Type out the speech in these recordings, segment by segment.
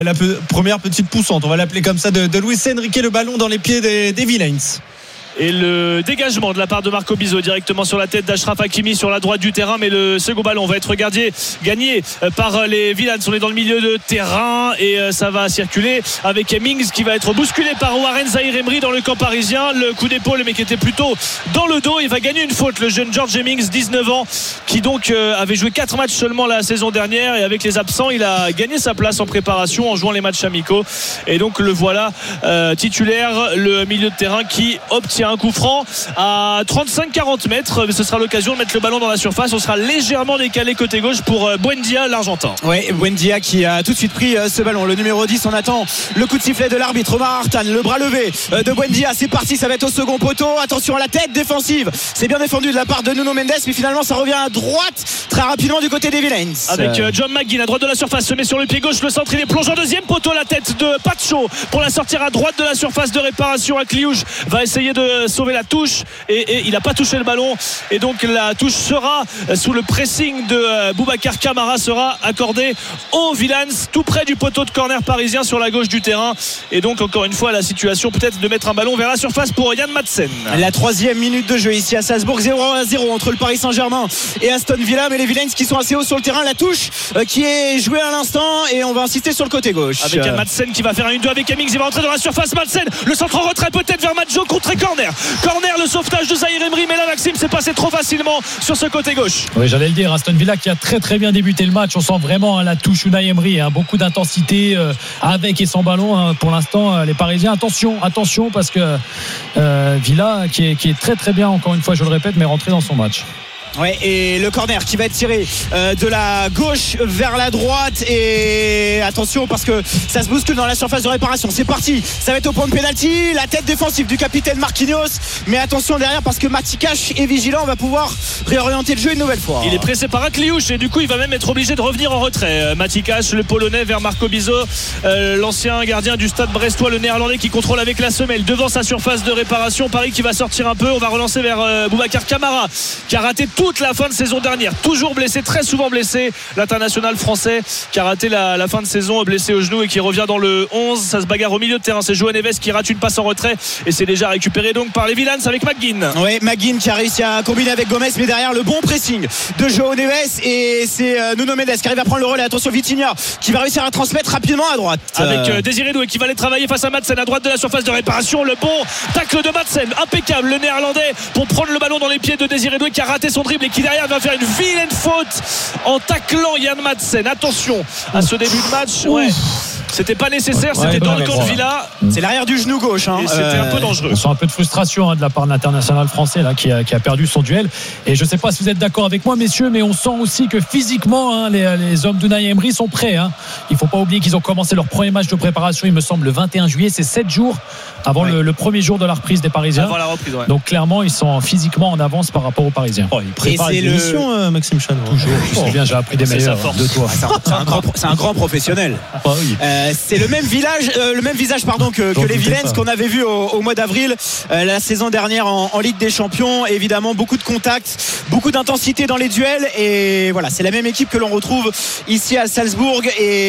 La première petite poussante, on va l'appeler comme ça, de Luis Enrique, le ballon dans les pieds des Villains. Et le dégagement de la part de Marco Bizot directement sur la tête d'Achraf Hakimi sur la droite du terrain, mais le second ballon va être gagné par les Villains. On est dans le milieu de terrain et ça va circuler avec Mings qui va être bousculé par Warren Zaïre-Emery dans le camp parisien. Le coup d'épaule, mais qui était plutôt dans le dos. Il va gagner une faute, le jeune George Mings, 19 ans, qui donc avait joué 4 matchs seulement la saison dernière, et avec les absents il a gagné sa place en préparation en jouant les matchs amicaux, et donc le voilà titulaire, le milieu de terrain qui obtient un coup franc à 35-40 mètres. Ce sera l'occasion de mettre le ballon dans la surface. On sera légèrement décalé côté gauche pour Buendia, l'Argentin. Oui, Buendia qui a tout de suite pris ce ballon. Le numéro 10, on attend le coup de sifflet de l'arbitre. Omar Artan, le bras levé de Buendia. C'est parti, ça va être au second poteau. Attention à la tête défensive. C'est bien défendu de la part de Nuno Mendes, mais finalement ça revient à droite très rapidement du côté des Villains. Avec John McGinn à droite de la surface, se met sur le pied gauche. Le centre, il est plongeant. Deuxième poteau, la tête de Pacho pour la sortir à droite de la surface de réparation. Akliouche va essayer de sauver la touche et il n'a pas touché le ballon, et donc la touche sera sous le pressing de Boubacar Kamara, sera accordée aux Villains tout près du poteau de corner parisien sur la gauche du terrain, et donc encore une fois la situation peut-être de mettre un ballon vers la surface pour Yann Madsen. La 3e minute de jeu ici à Salzbourg, 0-0 entre le Paris Saint-Germain et Aston Villa, mais les Villains qui sont assez hauts sur le terrain. La touche qui est jouée à l'instant, et on va insister sur le côté gauche avec Madsen qui va faire un 1-2 avec Mings. Il va entrer dans la surface. Madsen, le centre en retrait peut-être vers Madjo, contre corner, le sauvetage de Zaïre-Emery, mais là Maxime, c'est passé trop facilement sur ce côté gauche. Oui, j'allais le dire, Aston Villa qui a très très bien débuté le match. On sent vraiment la touche Unai Emery, beaucoup d'intensité avec et sans ballon pour l'instant. Les Parisiens, attention parce que Villa qui est très très bien, encore une fois je le répète, mais rentré dans son match. Ouais, et le corner qui va être tiré de la gauche vers la droite, et attention parce que ça se bouscule dans la surface de réparation. C'est parti, ça va être au point de pénalty. La tête défensive du capitaine Marquinhos, mais attention derrière parce que Matikash est vigilant. On va pouvoir réorienter le jeu une nouvelle fois. Il est pressé par Akliouche et du coup il va même être obligé de revenir en retrait. Matikash, le Polonais, vers Marco Bizot, l'ancien gardien du Stade Brestois, le Néerlandais, qui contrôle avec la semelle devant sa surface de réparation. Paris qui va sortir un peu. On va relancer vers Boubacar Kamara, qui a raté toute la fin de saison dernière, toujours blessé, très souvent blessé, l'international français qui a raté la fin de saison, blessé au genou, et qui revient dans le 11. Ça se bagarre au milieu de terrain, c'est João Neves qui rate une passe en retrait, et c'est déjà récupéré donc par les Villains avec McGinn. Oui, McGinn qui a réussi à combiner avec Gomez, mais derrière le bon pressing de João Neves, et c'est Nuno Mendes qui arrive à prendre le relais. Attention Vitinha qui va réussir à transmettre rapidement à droite avec Désiré Doué qui va aller travailler face à Madsen à droite de la surface de réparation. Le bon tacle de Madsen, impeccable, le Néerlandais, pour prendre le ballon dans les pieds de Désiré Doué qui a raté son dribble et qui derrière va faire une vilaine faute en taclant Yann Madsen. Attention à ce début de match. Ouais. C'était pas nécessaire, c'était dans le camp de Villa. C'est l'arrière du genou gauche. Et c'était un peu dangereux. On sent un peu de frustration de la part de l'international français là, qui a perdu son duel. Et je ne sais pas si vous êtes d'accord avec moi, messieurs, mais on sent aussi que physiquement, les hommes d'Unai Emery sont prêts. Il ne faut pas oublier qu'ils ont commencé leur premier match de préparation, il me semble, le 21 juillet. C'est 7 jours avant le premier jour de la reprise des Parisiens. Avant la reprise, ouais. Donc clairement, ils sont physiquement en avance par rapport aux Parisiens. Ils préparent les émissions, Maxime Chan. Toujours. Tu sais bien, j'ai appris des meilleurs de toi. C'est un grand professionnel. Oui. C'est le même visage que les Villains qu'on avait vu au mois d'avril la saison dernière en Ligue des Champions. Évidemment, beaucoup de contacts, beaucoup d'intensité dans les duels, et voilà, c'est la même équipe que l'on retrouve ici à Salzbourg,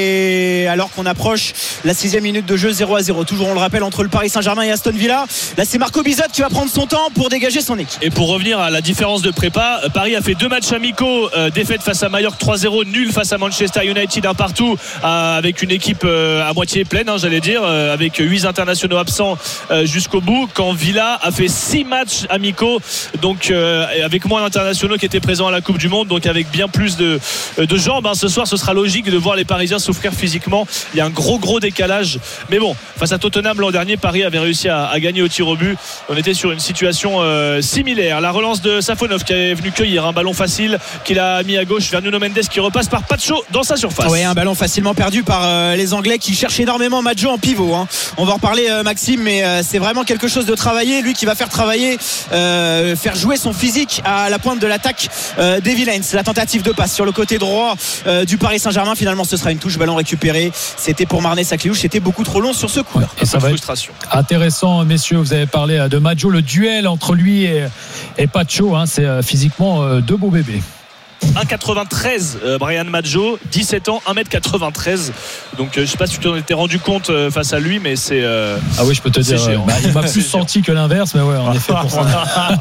et alors qu'on approche la 6e minute de jeu, 0-0 toujours, on le rappelle, entre le Paris Saint-Germain et Aston Villa. Là, c'est Marco Bizot qui va prendre son temps pour dégager son équipe. Et pour revenir à la différence de prépa, Paris a fait 2 matchs amicaux, défaite face à Majorque 3-0, nul face à Manchester United, un partout, avec une équipe à moitié pleine, j'allais dire, avec 8 internationaux absents jusqu'au bout, quand Villa a fait 6 matchs amicaux, donc avec moins d'internationaux qui étaient présents à la Coupe du Monde, donc avec bien plus de jambes. Ce soir, ce sera logique de voir les Parisiens souffrir physiquement. Il y a un gros décalage, mais bon, face à Tottenham l'an dernier, Paris avait réussi à gagner au tir au but. On était sur une situation similaire. La relance de Safonov qui est venu cueillir un ballon facile qu'il a mis à gauche vers Nuno Mendes, qui repasse par Pacho dans sa surface. Oui, un ballon facilement perdu par les Anglais qui cherchent énormément Madjo en pivot. On va en reparler, Maxime, mais c'est vraiment quelque chose de travailler. Lui qui va faire travailler, faire jouer son physique à la pointe de l'attaque des Villains. La tentative de passe sur le côté droit du Paris Saint-Germain, finalement ce sera une touche, ballon récupéré. C'était pour Marnès Akliouche, c'était beaucoup trop long sur ce coup. Et ça va être intéressant, messieurs. Vous avez parlé de Madjo, le duel entre lui et Pacho, c'est physiquement 2 beaux bébés. 1,93 Bryan Maggio, 17 ans, 1m93. Donc je sais pas si tu t'en étais rendu compte face à lui, mais c'est ah oui, je peux te dire il m'a plus senti que l'inverse, mais ouais, en effet pour ça.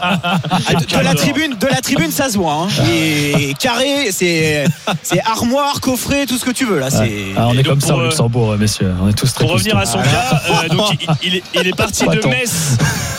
De la tribune ça se voit hein. Et carré, c'est armoire, coffret, tout ce que tu veux là. On est comme ça au Luxembourg, messieurs, on est tous très pour revenir à son cas, donc il est parti de Metz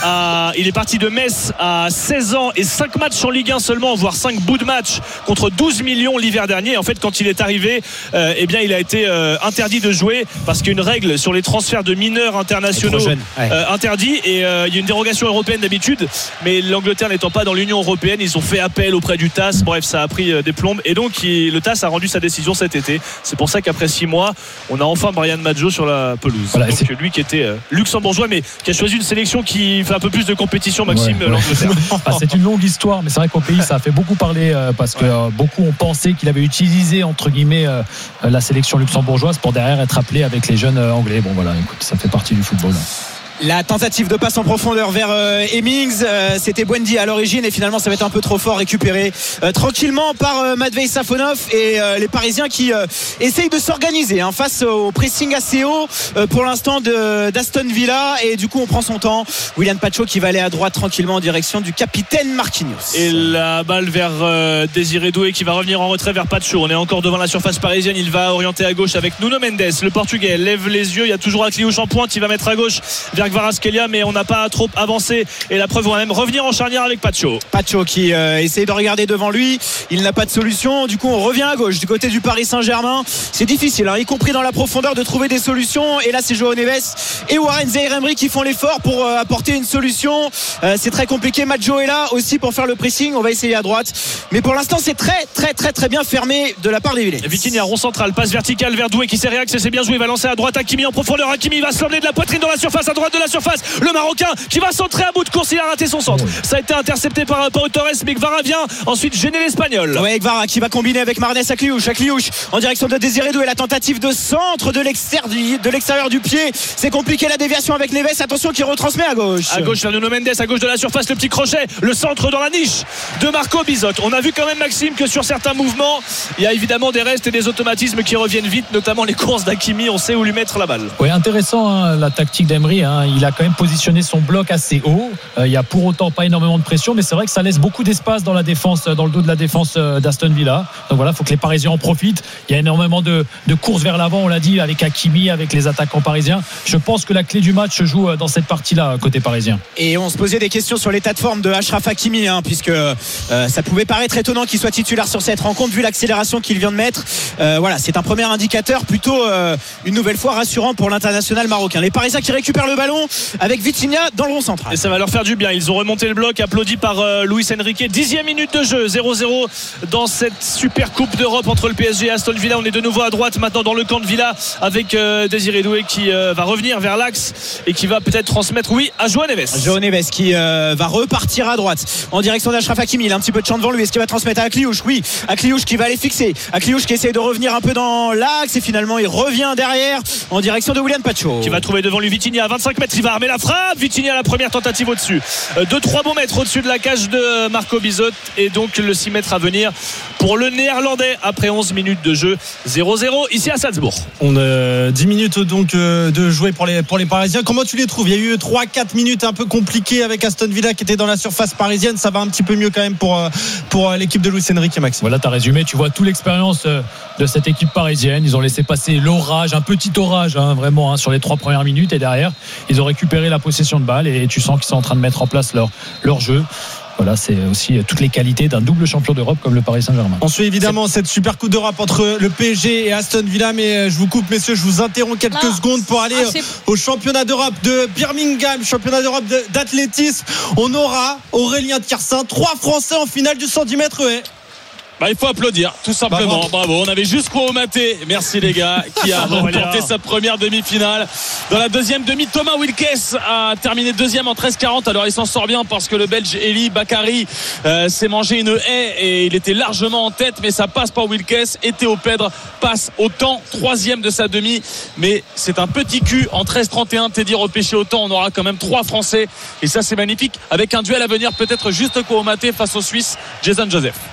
de Metz à 16 ans et 5 matchs en Ligue 1 seulement, voire 5 bouts de match contre 12 millions l'hiver dernier. En fait, quand il est arrivé, eh bien, il a été interdit de jouer parce qu'il y a une règle sur les transferts de mineurs internationaux interdit, et il y a une dérogation européenne d'habitude, mais l'Angleterre n'étant pas dans l'Union européenne, ils ont fait appel auprès du TAS. Bref, ça a pris des plombes, et donc le TAS a rendu sa décision cet été. C'est pour ça qu'après 6 mois, on a enfin Bryan Maggio sur la pelouse. Voilà, donc lui qui était luxembourgeois, mais qui a choisi une sélection qui fait un peu plus de compétition, Maxime, l'Angleterre. C'est une longue histoire, mais c'est vrai qu'au pays ça a fait beaucoup parler parce que beaucoup ont pensé qu'il avait utilisé entre guillemets la sélection luxembourgeoise pour derrière être appelé avec les jeunes anglais. Bon voilà, écoute, ça fait partie du football. La tentative de passe en profondeur vers Hemmings, c'était Buendia à l'origine, et finalement ça va être un peu trop fort, récupéré tranquillement par Matvei Safonov, et les Parisiens qui essayent de s'organiser face au pressing assez haut pour l'instant d'Aston Villa, et du coup on prend son temps. Willian Pacho qui va aller à droite tranquillement en direction du capitaine Marquinhos. Et la balle vers Désiré Doué qui va revenir en retrait vers Pacho. On est encore devant la surface parisienne, il va orienter à gauche avec Nuno Mendes, le Portugais lève les yeux, il y a toujours Akliouche en pointe, il va mettre à gauche vers Kvaratskhelia, mais on n'a pas trop avancé, et la preuve, on va même revenir en charnière avec Pacho qui essaye de regarder devant lui, il n'a pas de solution, du coup on revient à gauche du côté du Paris Saint-Germain. C'est difficile y compris dans la profondeur, de trouver des solutions, et là c'est João Neves et Warren Zaïre-Emery qui font l'effort pour apporter une solution. C'est très compliqué. Maggio est là aussi pour faire le pressing, on va essayer à droite, mais pour l'instant c'est très très très très bien fermé de la part des Villains. Vitinha, rond central, passe verticale vers Doué qui s'est réaxé, c'est bien joué, il va lancer à droite Hakimi en profondeur. Hakimi va se l'emmener de la poitrine dans la surface, à droite de la surface, le Marocain qui va centrer à bout de course, il a raté son centre, ça a été intercepté par Pau Torres, mais Kvara vient ensuite gêner l'Espagnol. Kvara qui va combiner avec Marnès Akliouche en direction de Désiré Doué, la tentative de centre de l'extérieur du pied, c'est compliqué, la déviation avec Neves, attention qui retransmet à gauche vers Nuno Mendes, à gauche de la surface, le petit crochet, le centre dans la niche de Marco Bizot. On a vu quand même, Maxime, que sur certains mouvements il y a évidemment des restes et des automatismes qui reviennent vite, notamment les courses d'Hakimi, on sait où lui mettre la balle. Oui, intéressant la tactique d'Emery, il a quand même positionné son bloc assez haut, il n'y a pour autant pas énormément de pression, mais c'est vrai que ça laisse beaucoup d'espace dans la défense, dans le dos de la défense d'Aston Villa. Donc voilà, il faut que les Parisiens en profitent. Il y a énormément de courses vers l'avant, on l'a dit, avec Hakimi, avec les attaquants parisiens. Je pense que la clé du match se joue dans cette partie-là côté parisien. Et on se posait des questions sur l'état de forme de Achraf Hakimi, puisque ça pouvait paraître étonnant qu'il soit titulaire sur cette rencontre vu l'accélération qu'il vient de mettre. Voilà, c'est un premier indicateur plutôt une nouvelle fois rassurant pour l'international marocain. Les Parisiens qui récupèrent le ballon avec Vitinha dans le rond central. Et ça va leur faire du bien. Ils ont remonté le bloc, applaudi par Luis Enrique. 10e minute de jeu, 0-0 dans cette super coupe d'Europe entre le PSG et Aston Villa. On est de nouveau à droite maintenant dans le camp de Villa avec Désiré Doué qui va revenir vers l'axe et qui va peut-être transmettre à João Neves. João Neves qui va repartir à droite en direction d'Achraf Hakimi. Il a un petit peu de champ devant lui. Est-ce qu'il va transmettre à Akliouche? Oui, Akliouche qui va aller fixer. Akliouche qui essaie de revenir un peu dans l'axe, et finalement il revient derrière en direction de Willian Pacho qui va trouver devant lui Vitinha à 25 mètres. Il va armer la frappe. Vitinha, la première tentative au-dessus. 2-3 beaux mètres au-dessus de la cage de Marco Bizot, et donc le 6 mètres à venir pour le Néerlandais après 11 minutes de jeu. 0-0 ici à Salzbourg. On a 10 minutes donc de jouer pour les Parisiens. Comment tu les trouves? Il y a eu 3-4 minutes un peu compliquées avec Aston Villa qui était dans la surface parisienne. Ça va un petit peu mieux quand même pour l'équipe de Luis Enrique, Maxime. Voilà, tu as résumé. Tu vois toute l'expérience de cette équipe parisienne. Ils ont laissé passer l'orage, un petit orage vraiment sur les 3 premières minutes, et derrière ils ont récupéré la possession de balle, et tu sens qu'ils sont en train de mettre en place leur jeu. Voilà, c'est aussi toutes les qualités d'un double champion d'Europe comme le Paris Saint-Germain. On suit évidemment cette super coupe d'Europe entre le PSG et Aston Villa, mais je vous coupe, messieurs, je vous interromps quelques secondes pour aller au championnat d'Europe de Birmingham, championnat d'Europe d'athlétisme. On aura Aurélien Tiersin, 3 Français en finale du 110 mètres haies. Il faut applaudir, tout simplement. Bravo. On avait juste Koumaté, merci les gars, qui a remporté sa première demi-finale. Dans la deuxième demi, Thomas Wilkes a terminé deuxième en 13,40. Alors il s'en sort bien parce que le Belge Eli Bakary s'est mangé une haie et il était largement en tête, mais ça passe pas Wilkes. Et Théo Pedre passe au temps, 3e de sa demi, mais c'est un petit cul en 13,31. Teddy repêché au temps. On aura quand même 3 Français, et ça c'est magnifique, avec un duel à venir peut-être juste Koumaté face au Suisse Jason Joseph.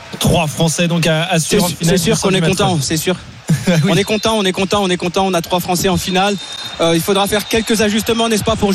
3 Français donc à suivre en finale. C'est sûr qu'on est content, c'est sûr. Oui. On est content. On a 3 Français en finale. Il faudra faire quelques ajustements, n'est-ce pas, pour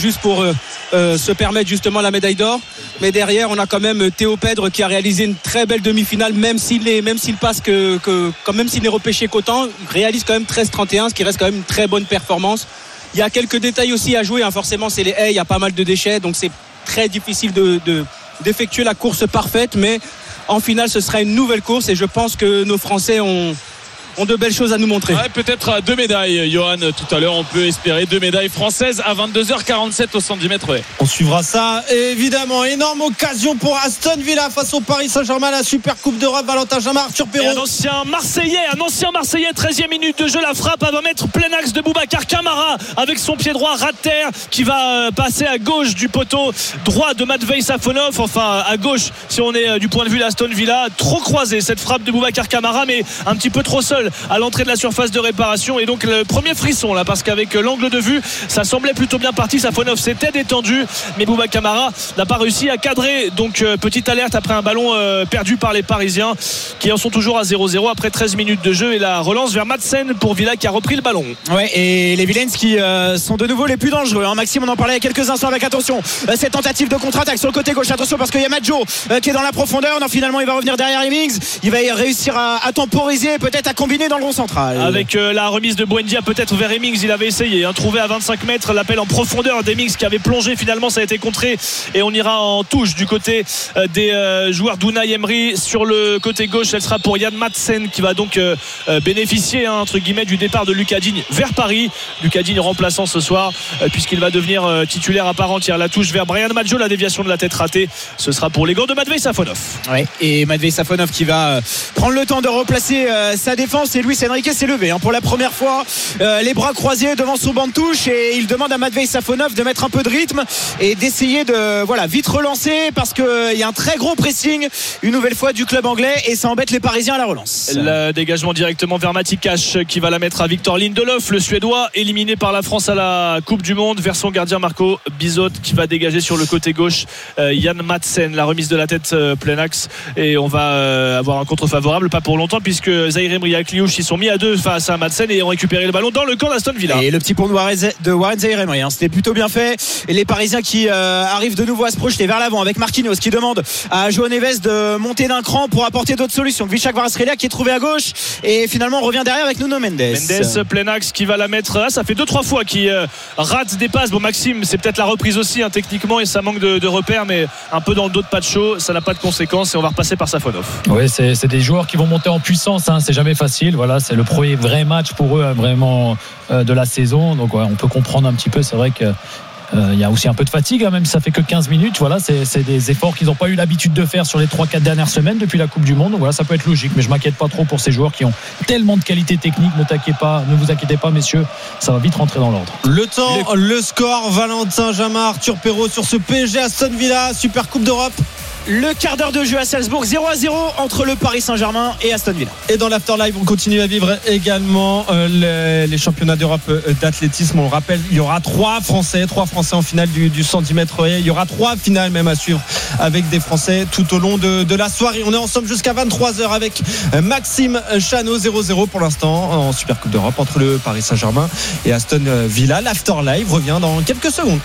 se permettre justement la médaille d'or. Mais derrière, on a quand même Théo Pedre qui a réalisé une très belle demi-finale, même s'il passe même s'il n'est repêché qu'autant, il réalise quand même 13-31, ce qui reste quand même une très bonne performance. Il y a quelques détails aussi à jouer, hein. Forcément c'est les haies, il y a pas mal de déchets, donc c'est très difficile d'effectuer la course parfaite, mais en finale ce sera une nouvelle course et je pense que nos Français ont de belles choses à nous montrer. Ouais, peut-être 2 médailles, Johan, tout à l'heure on peut espérer 2 médailles françaises à 22h47 au 110 mètres. Ouais. On suivra ça évidemment. Énorme occasion pour Aston Villa face au Paris Saint-Germain, la Super Coupe d'Europe. Valentin Jamin, Arthur Perrault. Un ancien Marseillais, 13e minute de jeu, la frappe va mettre plein axe de Boubacar Kamara avec son pied droit ras de terre qui va passer à gauche du poteau droit de Matvei Safonov, enfin à gauche si on est du point de vue d'Aston Villa. Trop croisé cette frappe de Boubacar Kamara, mais un petit peu trop seul à l'entrée de la surface de réparation, et donc le premier frisson là, parce qu'avec l'angle de vue ça semblait plutôt bien parti. Safonov s'était détendu, mais Boubacar Kamara n'a pas réussi à cadrer, donc petite alerte après un ballon perdu par les Parisiens qui en sont toujours à 0-0 après 13 minutes de jeu, et la relance vers Madsen pour Villa qui a repris le ballon. Ouais, et les Villains qui sont de nouveau les plus dangereux, hein. Maxime, on en parlait il y a quelques instants avec attention cette tentative de contre-attaque sur le côté gauche, attention parce qu'il y a Maggio qui est dans la profondeur. Non, finalement il va revenir derrière Hemmings, il va réussir à temporiser, peut-être à combiner dans le rond central. Avec la remise de Buendia peut-être vers Hemmings, il avait essayé, trouvé à 25 mètres l'appel en profondeur d'Hemmings qui avait plongé, finalement ça a été contré et on ira en touche du côté des joueurs d'Unai Emery. Sur le côté gauche, elle sera pour Yann Madsen qui va donc bénéficier entre guillemets du départ de Lucas Digne vers Paris. Lucas Digne remplaçant ce soir puisqu'il va devenir titulaire à part entière. La touche vers Brian Maggio, la déviation de la tête ratée, ce sera pour les gants de Matvei Safonov. Ouais, et Matvei Safonov qui va prendre le temps de replacer sa défense, et Luis Enrique s'est levé pour la première fois, les bras croisés devant son banc de touche, et il demande à Matvei Safonov de mettre un peu de rythme et d'essayer de vite relancer parce qu'il y a un très gros pressing une nouvelle fois du club anglais et ça embête les Parisiens à la relance. Le dégagement directement vers Matikash qui va la mettre à Victor Lindelof, le Suédois éliminé par la France à la Coupe du Monde, vers son gardien Marco Bizot qui va dégager sur le côté gauche Yann Madsen, la remise de la tête plein axe, et on va avoir un contre favorable, pas pour longtemps puisque Zaïre Emery et Kliouch ils sont mis à 2 face à Madsen et ont récupéré le ballon dans le camp d'Aston Villa. Et le petit pont de Warren Zaïre Emery, c'était plutôt bien fait, et les Parisiens qui arrivent de nouveau à se projeter vers l'avant avec Marquinhos qui demande à João Neves de monter d'un cran pour apporter d'autres solutions. Gvichak Kvaratskhelia qui est trouvé à gauche, et finalement on revient derrière avec Nuno Mendes, plein axe qui va la mettre. Ça fait 2-3 fois qu'il rate des passes. Bon, Maxime, c'est peut-être la reprise aussi techniquement, et ça manque de repères, mais un peu dans le dos de Pacho, ça n'a pas de conséquences et on va repasser par Safonov. Oui, c'est des joueurs qui vont monter en puissance, c'est jamais facile. Voilà, c'est le premier vrai match pour eux vraiment de la saison, donc on peut comprendre un petit peu. C'est vrai que il y a aussi un peu de fatigue, même si ça fait que 15 minutes. Voilà, c'est des efforts qu'ils n'ont pas eu l'habitude de faire sur les 3-4 dernières semaines depuis la Coupe du Monde. Donc voilà, ça peut être logique, mais je m'inquiète pas trop pour ces joueurs qui ont tellement de qualité technique. Ne vous inquiétez pas, messieurs, ça va vite rentrer dans l'ordre. Le temps, le score, Valentin Jamin, Arthur Perrault sur ce PSG Aston Villa, Super Coupe d'Europe. Le quart d'heure de jeu à Salzbourg, 0-0 entre le Paris Saint-Germain et Aston Villa. Et dans l'Afterlive, on continue à vivre également les championnats d'Europe d'athlétisme. On le rappelle, il y aura 3 Français en finale du 110 mètres. Il y aura 3 finales même à suivre avec des Français tout au long de la soirée. On est ensemble jusqu'à 23h avec Maxime Chanot. 0-0 pour l'instant en Super Coupe d'Europe entre le Paris Saint-Germain et Aston Villa. L'Afterlive revient dans quelques secondes.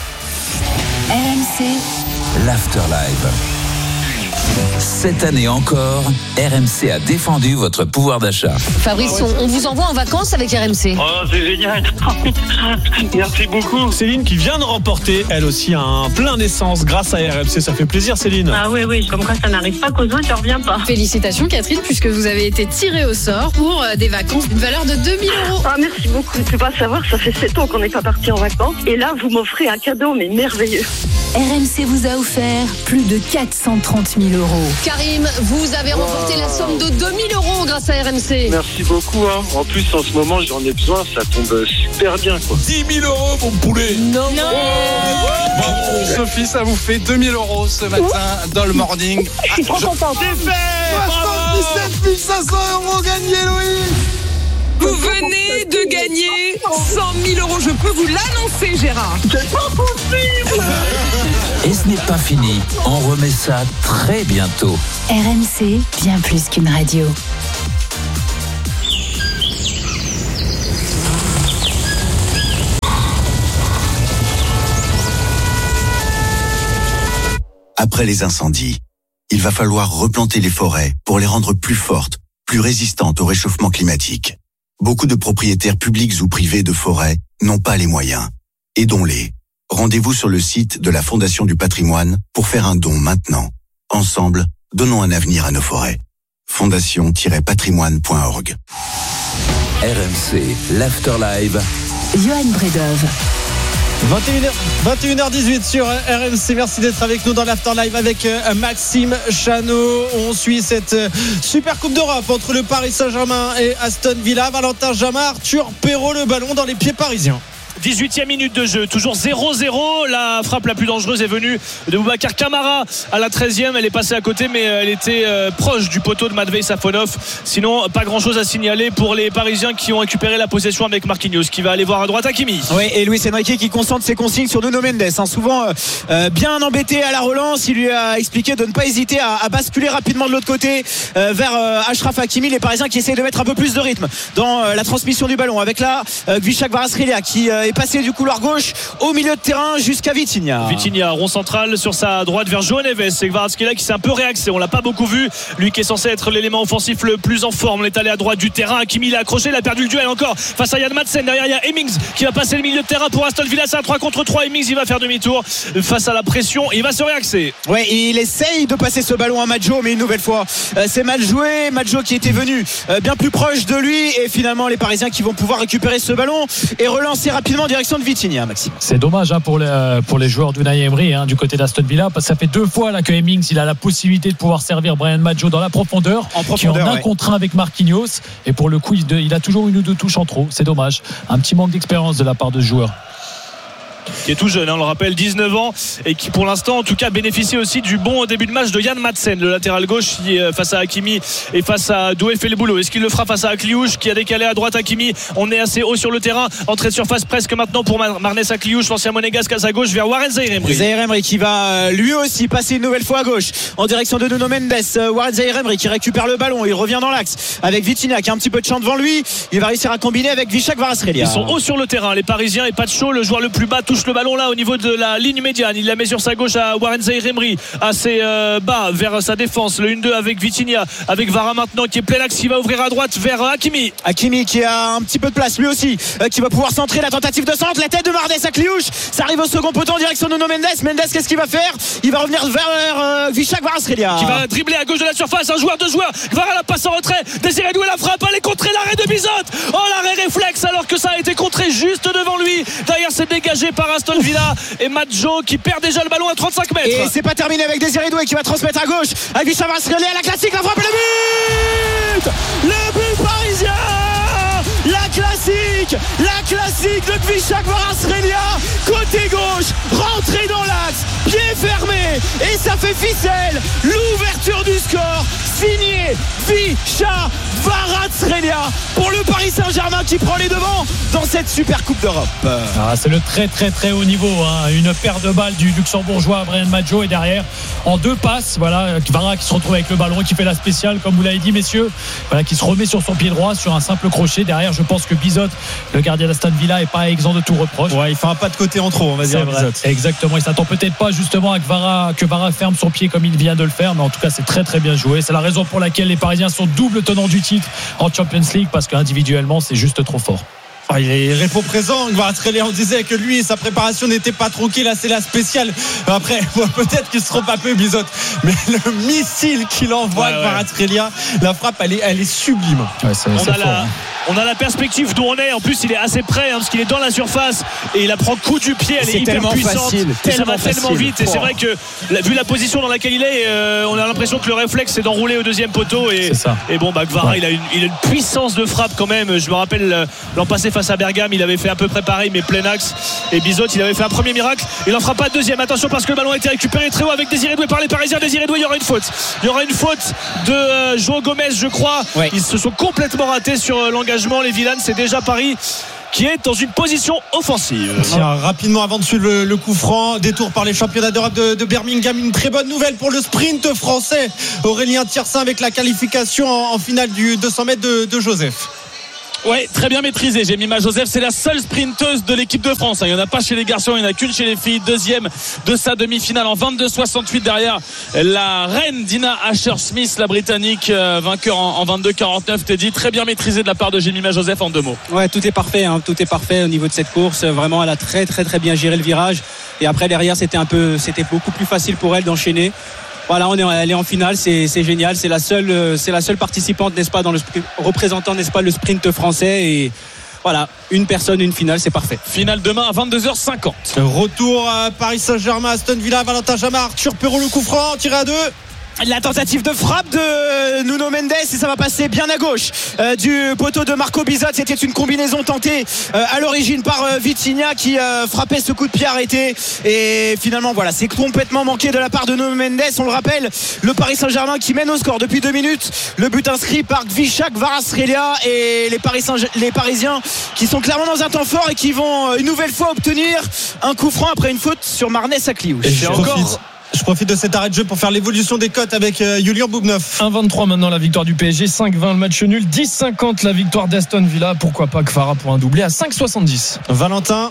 RMC, l'Afterlive. Cette année encore, RMC a défendu votre pouvoir d'achat. Fabrice, on vous envoie en vacances avec RMC. Oh, c'est génial. Merci beaucoup. Céline qui vient de remporter, elle aussi, un plein d'essence grâce à RMC. Ça fait plaisir, Céline. Ah oui, comme quoi ça n'arrive pas qu'aux autres, ça revient pas. Félicitations, Catherine, puisque vous avez été tirée au sort pour des vacances d'une valeur de 2 000 €. Ah, merci beaucoup. Tu peux pas savoir, ça fait 7 ans qu'on n'est pas parti en vacances. Et là, vous m'offrez un cadeau, mais merveilleux. RMC vous a offert plus de 430 000 €. Karim, vous avez remporté la somme de 2 000 € grâce à RMC. Merci beaucoup. En plus, en ce moment, j'en ai besoin. Ça tombe super bien, quoi. 10 000 €, mon poulet. Non. Bravo. Sophie, ça vous fait 2 000 € ce matin dans le morning. Je suis trop contente. C'est fait. 77 500 € gagnés, Louis. Vous venez de gagner 100 000 euros. Je peux vous l'annoncer, Gérard. C'est pas possible. Et ce n'est pas fini. On remet ça très bientôt. RMC, bien plus qu'une radio. Après les incendies, il va falloir replanter les forêts pour les rendre plus fortes, plus résistantes au réchauffement climatique. Beaucoup de propriétaires publics ou privés de forêts n'ont pas les moyens. Aidons-les. Rendez-vous sur le site de la Fondation du Patrimoine pour faire un don maintenant. Ensemble, donnons un avenir à nos forêts. fondation-patrimoine.org. RMC, l'Afterlive. Johan Bredov. 21h18 sur RMC. Merci d'être avec nous dans l'Afterlive avec Maxime Chanot. On suit cette super Coupe d'Europe entre le Paris Saint-Germain et Aston Villa. Valentin Jamin, Arthur Perrault, le ballon dans les pieds parisiens. 18e minute de jeu, toujours 0-0. La frappe la plus dangereuse est venue de Boubacar Kamara à la 13e. Elle est passée à côté, mais elle était proche du poteau de Matvei Safonov. Sinon, pas grand chose à signaler pour les Parisiens qui ont récupéré la possession avec Marquinhos qui va aller voir à droite Hakimi. Oui, et Luis Enrique qui concentre ses consignes sur Nuno Mendes, souvent bien embêté à la relance. Il lui a expliqué de ne pas hésiter à basculer rapidement de l'autre côté vers Achraf Hakimi. Les Parisiens qui essayent de mettre un peu plus de rythme dans la transmission du ballon avec là Gvishak Kvaratskhelia qui est passé du couloir gauche au milieu de terrain jusqu'à Vitinha, rond central sur sa droite vers João Neves. C'est Kvaratskhelia qui s'est un peu réaxé, on l'a pas beaucoup vu, lui qui est censé être l'élément offensif le plus en forme. On est allé à droite du terrain, Hakimi l'a accroché, il a perdu le duel encore face à Yann Madsen. Derrière il y a Hemmings qui va passer le milieu de terrain pour Aston Villa. C'est un 3 contre 3. Hemmings il va faire demi-tour face à la pression et il va se réaxer. Ouais, il essaye de passer ce ballon à Maggio, mais une nouvelle fois c'est mal joué. Maggio qui était venu bien plus proche de lui, et finalement les Parisiens qui vont pouvoir récupérer ce ballon et relancer rapidement en direction de Vitinha. Maxime, c'est dommage pour les joueurs d'Unai Emery du côté d'Aston Villa, parce que ça fait 2 fois là que Hemmings il a la possibilité de pouvoir servir Bryan Maggio dans la profondeur, qui est en 1 contre 1 avec Marquinhos, et pour le coup il a toujours 1 ou 2 touches en trop. C'est dommage, un petit manque d'expérience de la part de ce joueur qui est tout jeune, on le rappelle, 19 ans, et qui pour l'instant en tout cas bénéficie aussi du bon début de match de Yann Madsen, le latéral gauche qui est face à Hakimi et face à Doué fait le boulot. Est-ce qu'il le fera face à Akliouche qui a décalé à droite Hakimi? On est assez haut sur le terrain, entrée de surface presque maintenant pour Marnès Akliouche, l'ancien monégasque, à sa gauche vers Warren Zaïre-Emery. Zaïre-Emery qui va lui aussi passer une nouvelle fois à gauche en direction de Nuno Mendes. Warren Zaïre-Emery qui récupère le ballon, il revient dans l'axe avec Vitinha qui a un petit peu de champ devant lui, il va réussir à combiner avec Gvishak Kvaratskhelia. Ils sont hauts sur le terrain les Parisiens, et Pacho, le joueur le plus bas, touche le ballon là au niveau de la ligne médiane. Il la met sur sa gauche à Warren Zaïre-Emery, assez bas vers sa défense. Le 1-2 avec Vitinha, avec Vara maintenant qui est plein axe, qui va ouvrir à droite vers Hakimi. Hakimi qui a un petit peu de place lui aussi, qui va pouvoir centrer. La tentative de centre, la tête de Marnès Akliouche, ça arrive au second poteau en direction de Nuno Mendes. Mendes, qu'est-ce qu'il va faire? Il va revenir vers Gvishak Kvaratskhelia qui va dribbler à gauche de la surface, un joueur, 2 joueurs. Vara la passe en retrait, Désiré Doué la frappe, elle est contrée, l'arrêt de Bizot. Oh, l'arrêt réflexe alors que ça a été contré juste devant lui. Derrière c'est dégagé par Aston Villa, et Maggio qui perd déjà le ballon à 35 mètres. Et c'est pas terminé avec Désiré Doué qui va transmettre à gauche avec Gvishak Kvaratskhelia, la classique, la frappe et le but parisien, la classique de Gvishak Kvaratskhelia, côté gauche, rentré dans l'axe, pied fermé, et ça fait ficelle. L'ouverture du score signé Gvishak Kvaratskhelia pour le Paris Saint-Germain qui prend les devants dans cette super Coupe d'Europe. C'est le très très très haut niveau, une paire de balles du luxembourgeois Bryan Maggio, et derrière en 2 passes, voilà, Vara qui se retrouve avec le ballon et qui fait la spéciale comme vous l'avez dit messieurs, voilà, qui se remet sur son pied droit sur un simple crochet. Derrière je pense que Bizot, le gardien d'Aston Villa, est pas exempt de tout reproche. Ouais, il fait un pas de côté en trop, on va dire. Exactement, il s'attend peut-être pas justement à que Vara ferme son pied comme il vient de le faire, mais en tout cas c'est très très bien joué. C'est la raison pour laquelle les Parisiens sont double tenants du titre en Champions League, parce qu'individuellement c'est juste trop fort. Il est répo présent. On disait que lui, sa préparation n'était pas tronquée. Là, c'est la spéciale. Après, peut-être qu'il se trompe un peu, Bizot, mais le missile qu'il envoie à Kvaratskhelia, la frappe, elle est sublime. On a la perspective d'où on est. En plus, il est assez près, parce qu'il est dans la surface et il la prend coup du pied. Elle est hyper puissante. Ça va tellement vite. Et c'est vrai que, vu la position dans laquelle il est, on a l'impression que le réflexe, c'est d'enrouler au 2e poteau. Et bon, Vara, il a une puissance de frappe quand même. Je me rappelle l'an passé face à Bergame, il avait fait à peu près pareil, mais plein axe. Et Bizot, il avait fait un premier miracle. Il n'en fera pas de 2e. Attention, parce que le ballon a été récupéré très haut avec Désiré Doué par les Parisiens. Désiré Doué, il y aura une faute. Il y aura une faute de João Gomez, je crois. Ils se sont complètement ratés sur l'engagement dégagement. Les Villans, c'est déjà Paris qui est dans une position offensive. Tiens, rapidement avant de suivre le coup franc, détour par les championnats d'Europe de Birmingham, une très bonne nouvelle pour le sprint français. Aurélien Tiersin avec la qualification en finale du 200 mètres de Joseph. Ouais, très bien maîtrisé. Jemima Joseph, c'est la seule sprinteuse de l'équipe de France. Il n'y en a pas chez les garçons, il n'y en a qu'une chez les filles. Deuxième de sa demi-finale en 22,68 derrière la reine Dina Asher-Smith, la britannique, vainqueur en 22,49. Teddy, très bien maîtrisé de la part de Jemima Joseph en 2 mots. Ouais, tout est parfait, tout est parfait au niveau de cette course. Vraiment, elle a très très très bien géré le virage. Et après derrière, c'était beaucoup plus facile pour elle d'enchaîner. Voilà, elle est en finale, c'est génial, c'est la seule participante, n'est-ce pas, représentant, n'est-ce pas, le sprint français. Et voilà, une personne, une finale, c'est parfait. Finale demain à 22h50. Retour à Paris Saint-Germain, Aston Villa, Valentin Jamin, Arthur Perrault, le coup franc, tiré à 2. La tentative de frappe de Nuno Mendes et ça va passer bien à gauche du poteau de Marco Bizot. C'était une combinaison tentée à l'origine par Vitinha qui frappait ce coup de pied arrêté et finalement voilà, c'est complètement manqué de la part de Nuno Mendes. On le rappelle, le Paris Saint-Germain qui mène au score depuis 2 minutes, le but inscrit par Gvishak Kvaratskhelia et les Parisiens qui sont clairement dans un temps fort et qui vont une nouvelle fois obtenir un coup franc après une faute sur Marnès Akliouche. Je profite de cet arrêt de jeu pour faire l'évolution des cotes avec Julien Boubneuf. 1,23 maintenant la victoire du PSG, 5,20 le match nul, 10,50 la victoire d'Aston Villa. Pourquoi pas Kvara pour un doublé à 5,70. Valentin.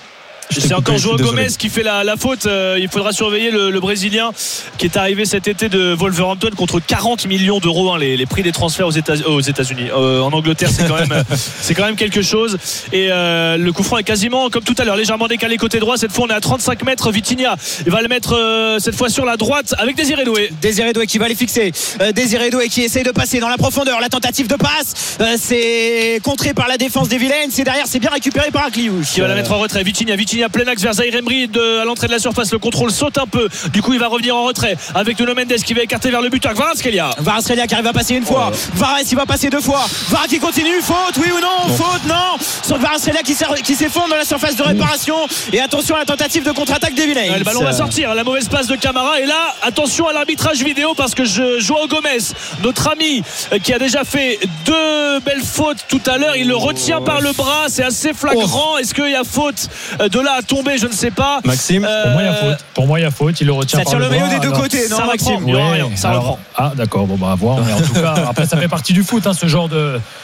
C'est encore João Gomez qui fait la faute. Il faudra surveiller le Brésilien qui est arrivé cet été de Wolverhampton contre 40 millions d'euros, les prix des transferts aux États-Unis. En Angleterre, c'est quand même quelque chose. Et le coup franc est quasiment comme tout à l'heure, légèrement décalé côté droit. Cette fois, on est à 35 mètres. Vitinha, il va le mettre cette fois sur la droite avec Désiré Doué. Désiré Doué qui va les fixer. Désiré Doué qui essaye de passer dans la profondeur. La tentative de passe, c'est contré par la défense des Villains. C'est derrière, c'est bien récupéré par Akliouche. Qui va la mettre en retrait. Vitinha plein axe vers Zaïre Emery à l'entrée de la surface. Le contrôle saute un peu. Du coup, il va revenir en retrait avec Nuno Mendes qui va écarter vers le buteur. Kvaratskhelia qui arrive à passer une fois. Varese il va passer 2 fois. Varese qui continue. Faute, oui ou non? Faute, non. Sur Kvaratskhelia qui s'effondre dans la surface de réparation. Et attention à la tentative de contre-attaque des Villains. Le ballon va sortir. La mauvaise passe de Camara. Et là, attention à l'arbitrage vidéo parce que João Gomez, notre ami qui a déjà fait 2 belles fautes tout à l'heure, il le retient par le bras. C'est assez flagrant. Est-ce qu'il y a faute de là à tomber? Je ne sais pas. Maxime, pour moi il y a faute. Il le retient par le bras. Ça tire le maillot des 2 côtés, non, Maxime? Ça reprend. Ah d'accord, bon à voir. Mais en tout cas, après ça fait partie du foot, ce genre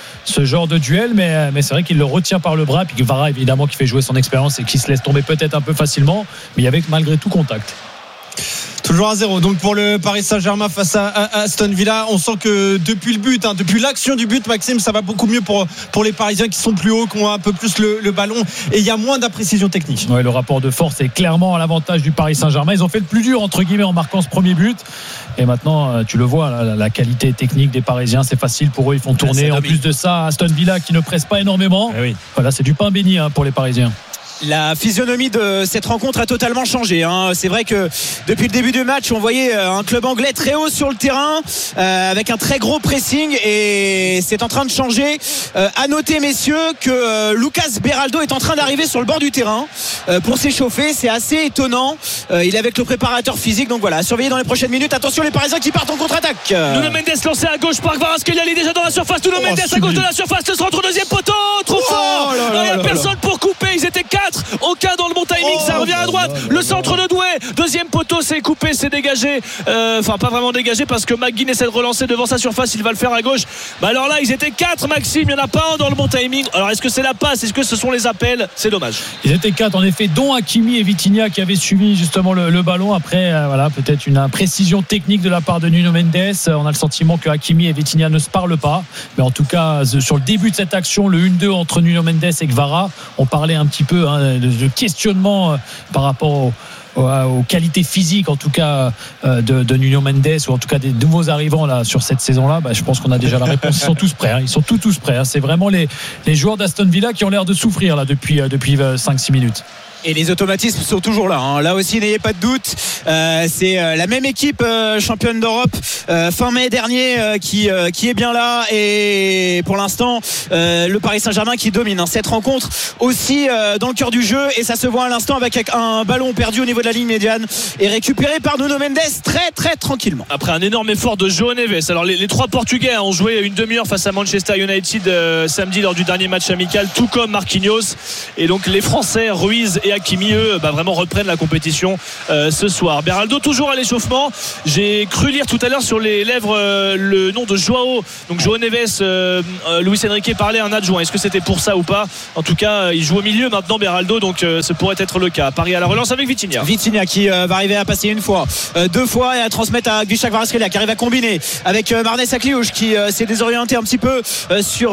de duel, mais c'est vrai qu'il le retient par le bras, puis Kvara évidemment qui fait jouer son expérience et qui se laisse tomber peut-être un peu facilement, mais il y avait malgré tout contact. Toujours à 0 donc pour le Paris Saint-Germain face à Aston Villa. On sent que depuis le but, depuis l'action du but, Maxime, ça va beaucoup mieux pour les Parisiens qui sont plus hauts, qui ont un peu plus le ballon et il y a moins d'imprécision technique. Ouais, le rapport de force est clairement à l'avantage du Paris Saint-Germain. Ils ont fait le plus dur entre guillemets en marquant ce premier but et maintenant tu le vois, la qualité technique des Parisiens, c'est facile pour eux, ils font tourner. En plus de ça, Aston Villa qui ne presse pas énormément. Voilà, c'est du pain béni pour les Parisiens. La physionomie de cette rencontre a totalement changé. C'est vrai que depuis le début du match, on voyait un club anglais très haut sur le terrain, avec un très gros pressing, et c'est en train de changer. À noter, messieurs, que Lucas Beraldo est en train d'arriver sur le bord du terrain pour s'échauffer. C'est assez étonnant. Il est avec le préparateur physique, donc voilà, à surveiller dans les prochaines minutes. Attention, les Parisiens qui partent en contre-attaque. Nuno Mendes lancé à gauche par Kvaratskhelia, il est déjà dans la surface. Nuno Mendes à gauche de la surface, le centre, deuxième poteau, trop fort. Il n'y a personne pour couper. Ils étaient 4. Aucun dans le bon timing, ça revient à droite. Le centre de Doué, deuxième poteau, c'est coupé, c'est dégagé. Enfin, pas vraiment dégagé parce que McGinn essaie de relancer devant sa surface. Il va le faire à gauche. Alors là, ils étaient 4, Maxime. Il n'y en a pas un dans le bon timing. Alors, est-ce que c'est la passe? Est-ce que ce sont les appels? C'est dommage. Ils étaient 4, en effet, dont Hakimi et Vitinha qui avaient suivi justement le ballon. Après, peut-être une imprécision technique de la part de Nuno Mendes. On a le sentiment que Hakimi et Vitinha ne se parlent pas. Mais en tout cas, sur le début de cette action, le 1-2 entre Nuno Mendes et Kvara, on parlait un petit peu de questionnement par rapport aux qualités physiques en tout cas de Nuno Mendes, ou en tout cas des nouveaux arrivants là sur cette saison-là. Je pense qu'on a déjà la réponse. Ils sont tous prêts, ils sont tous prêts. C'est vraiment les joueurs d'Aston Villa qui ont l'air de souffrir là depuis 5-6 minutes. Et les automatismes sont toujours là, hein. Là aussi, n'ayez pas de doute. C'est la même équipe championne d'Europe fin mai dernier qui est bien là. Et pour l'instant, le Paris Saint-Germain qui domine cette rencontre aussi dans le cœur du jeu. Et ça se voit à l'instant avec un ballon perdu au niveau de la ligne médiane et récupéré par Nuno Mendes très très tranquillement. Après un énorme effort de João Neves. Alors les trois Portugais ont joué une demi-heure face à Manchester United samedi lors du dernier match amical, tout comme Marquinhos. Et donc les Français, Ruiz et Hakimi, eux, vraiment reprennent la compétition ce soir. Beraldo toujours à l'échauffement. J'ai cru lire tout à l'heure sur les lèvres le nom de João Neves. Luis Enrique parlait à un adjoint. Est-ce que c'était pour ça ou pas? En tout cas, il joue au milieu maintenant, Beraldo, donc ce pourrait être le cas. Paris à la relance avec Vitinha qui va arriver à passer une fois, deux fois et à transmettre à Guichak Kvaratskhelia qui arrive à combiner avec Marnes Akliouche qui s'est désorienté un petit peu sur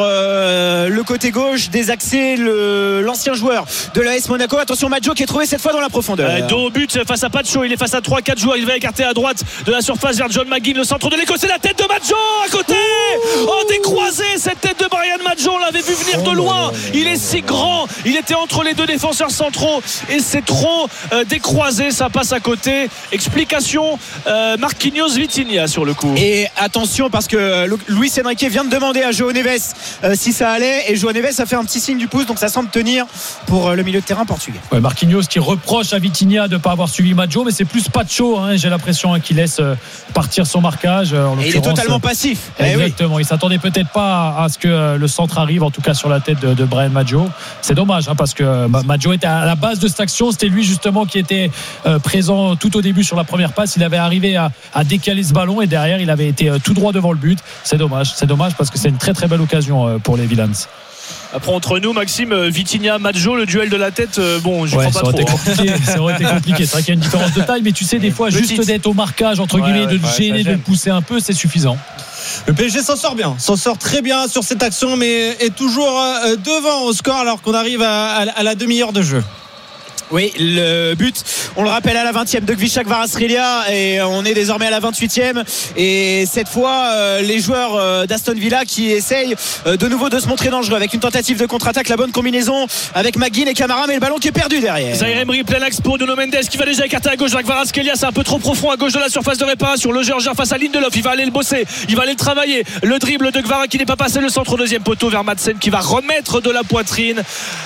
le côté gauche, désaxé l'ancien joueur de l'AS Monaco. Attention, Maggio qui est trouvé cette fois dans la profondeur. Dos au but face à Pacho, il est face à 3-4 joueurs, il va écarter à droite de la surface vers John McGinn, le centre de l'Écosse, c'est la tête de Maggio à côté. Décroisé cette tête de Brian Maggio, on l'avait vu venir de loin, il est si grand, il était entre les deux défenseurs centraux et c'est trop décroisé, ça passe à côté. Explication Marquinhos Vitinha sur le coup. Et attention parce que Luis Enrique vient de demander à João Neves si ça allait et João Neves a fait un petit signe du pouce, donc ça semble tenir pour le milieu de terrain portugais. Marquinhos qui reproche à Vitinha de ne pas avoir suivi Maggio, mais c'est plus Pacho, j'ai l'impression, qu'il laisse partir son marquage. Et il est totalement passif. Exactement, il s'attendait peut-être pas à ce que le centre arrive, en tout cas sur la tête de Brian Maggio. C'est dommage parce que Maggio était à la base de cette action, c'était lui justement qui était présent tout au début sur la première passe. Il avait arrivé à décaler ce ballon et derrière il avait été tout droit devant le but. C'est dommage parce que c'est une très très belle occasion pour les Villains. Après, entre nous, Maxime, Vitinha, Maggio, le duel de la tête, bon, je crois pas trop. Ça aurait été compliqué. C'est vrai qu'il y a une différence de taille, mais tu sais, des fois, juste d'être au marquage, entre guillemets, de le gêner, de le pousser un peu, c'est suffisant. Le PSG s'en sort très bien sur cette action, mais est toujours devant au score alors qu'on arrive à la demi-heure de jeu. Oui, le but, on le rappelle, à la 20e de Guichak Kvaratskhelia et on est désormais à la 28e et cette fois les joueurs d'Aston Villa qui essayent de nouveau de se montrer dangereux avec une tentative de contre-attaque, la bonne combinaison avec McGinn et Camara, mais le ballon qui est perdu derrière. Zaïre Emery, plein axe pour Nuno Mendes qui va déjà écarter à gauche avec Kvaratskhelia, c'est un peu trop profond à gauche de la surface de réparation. Le Géorgien face à Lindelof, il va aller le bosser, il va aller le travailler. Le dribble de Kvara qui n'est pas passé, le centre au deuxième poteau vers Madsen qui va remettre de la poitrine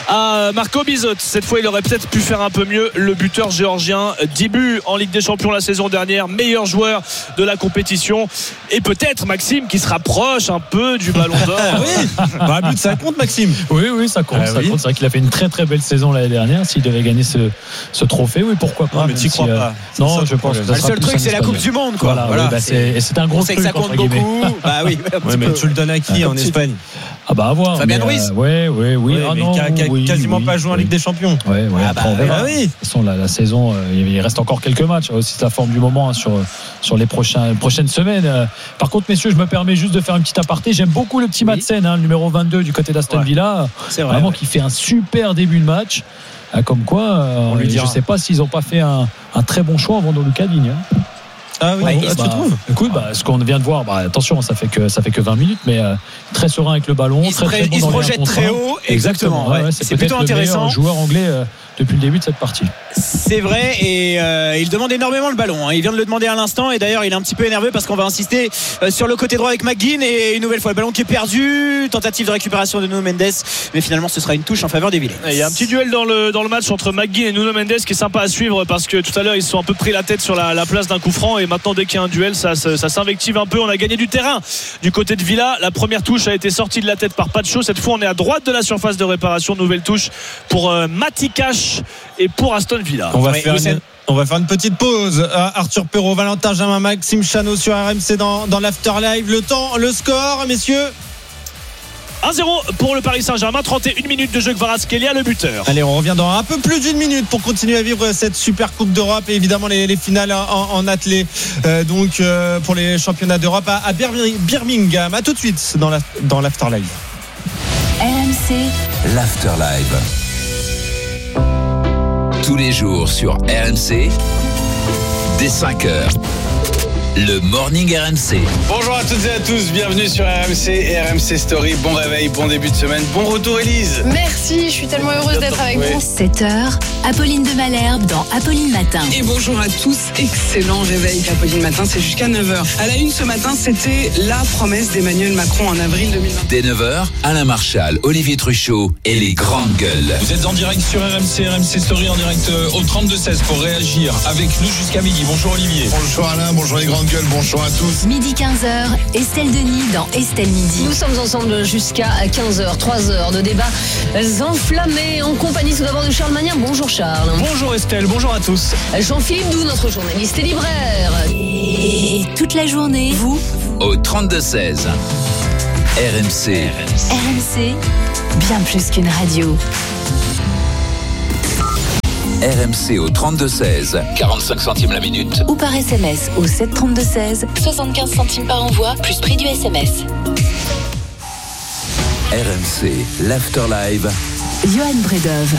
à Marco Bizot. Cette fois, il aurait peut-être pu faire un peu mieux, le buteur géorgien, 10 buts en Ligue des Champions la saison dernière, meilleur joueur de la compétition et peut-être Maxime qui se rapproche un peu du ballon d'or. Oui, but ça compte Maxime. Oui, ça compte. C'est vrai qu'il a fait une très très belle saison l'année dernière. S'il devait gagner ce trophée, oui, pourquoi pas. Non, mais tu y crois pas. Non, je pense que le seul truc c'est la Coupe du Monde, quoi. Voilà. C'est un gros truc. Que ça compte beaucoup. Bah oui. Mais tu le donnes à qui en Espagne? Ah bah à voir. Fabien Ruiz. Oui. Quasiment pas joué en Ligue des Champions. Après on verra. De toute façon, la saison, il reste encore quelques matchs. Aussi, c'est la forme du moment sur les prochaines semaines. Par contre, messieurs, je me permets juste de faire une petite aparté. J'aime beaucoup le petit Madsen, le numéro 22 du côté d'Aston Villa. C'est vrai, vraiment qui fait un super début de match. Comme quoi, je ne sais pas s'ils n'ont pas fait un très bon choix en vendant Lucas Digne. Ah oui, tu trouves? Écoute, ce qu'on vient de voir, attention, ça fait que 20 minutes, mais très serein avec le ballon, il se projette très haut. Exactement. C'est plutôt intéressant. Le meilleur joueur anglais depuis le début de cette partie. C'est vrai, et il demande énormément le ballon. Il vient de le demander à l'instant, et d'ailleurs il est un petit peu énervé parce qu'on va insister sur le côté droit avec McGinn, et une nouvelle fois le ballon qui est perdu. Tentative de récupération de Nuno Mendes, mais finalement ce sera une touche en faveur des Villains. Il y a un petit duel dans le match entre McGinn et Nuno Mendes qui est sympa à suivre parce que tout à l'heure ils se sont un peu pris la tête sur la place d'un coup franc, et maintenant dès qu'il y a un duel ça s'invective un peu. On a gagné du terrain du côté de Villa. La première touche a été sortie de la tête par Pacho. Cette fois on est à droite de la surface de réparation. Nouvelle touche pour Matikash et pour Aston Villa. On va faire une petite pause. Arthur Perrault, Valentin Jamin, Maxime Chanot sur RMC dans l'After Live. Le score, messieurs. 1-0 pour le Paris Saint-Germain, 31 minutes de jeu, Kvaratskhelia le buteur. Allez, on revient dans un peu plus d'une minute pour continuer à vivre cette super Coupe d'Europe et évidemment les finales en athlée. Donc pour les championnats d'Europe à Birmingham. À tout de suite dans l'After Live. RMC l'After Live. Tous les jours sur RMC dès 5h. Le Morning RMC. Bonjour à toutes et à tous, bienvenue sur RMC et RMC Story. Bon réveil, bon début de semaine, bon retour Élise. Merci, je suis tellement heureuse d'être avec vous. 7h, Apolline de Malherbe dans Apolline Matin. Et bonjour à tous, excellent réveil Apolline Matin, c'est jusqu'à 9h. À la une ce matin, c'était la promesse d'Emmanuel Macron en avril 2020. Dès 9h, Alain Marchal, Olivier Truchot et les grandes gueules. Vous êtes en direct sur RMC Story, en direct au 32-16 pour réagir avec nous jusqu'à midi. Bonjour Olivier. Bonjour Alain, bonjour les grandes gueules, bonjour à tous. Midi 15h, Estelle Denis dans Estelle Midi. Nous sommes ensemble jusqu'à 15h, 3 heures de débat enflammés en compagnie tout d'abord de Charles Magnin. Bonjour Charles. Bonjour Estelle, bonjour à tous. Jean-Philippe Doux, notre journaliste et libraire. Et toute la journée, vous Au 32-16. RMC. RMC, bien plus qu'une radio. RMC au 32-16, 45 centimes la minute. Ou par SMS au 732-16, 75 centimes par envoi, plus prix du SMS. RMC, l'Afterlive. Johan Bredov.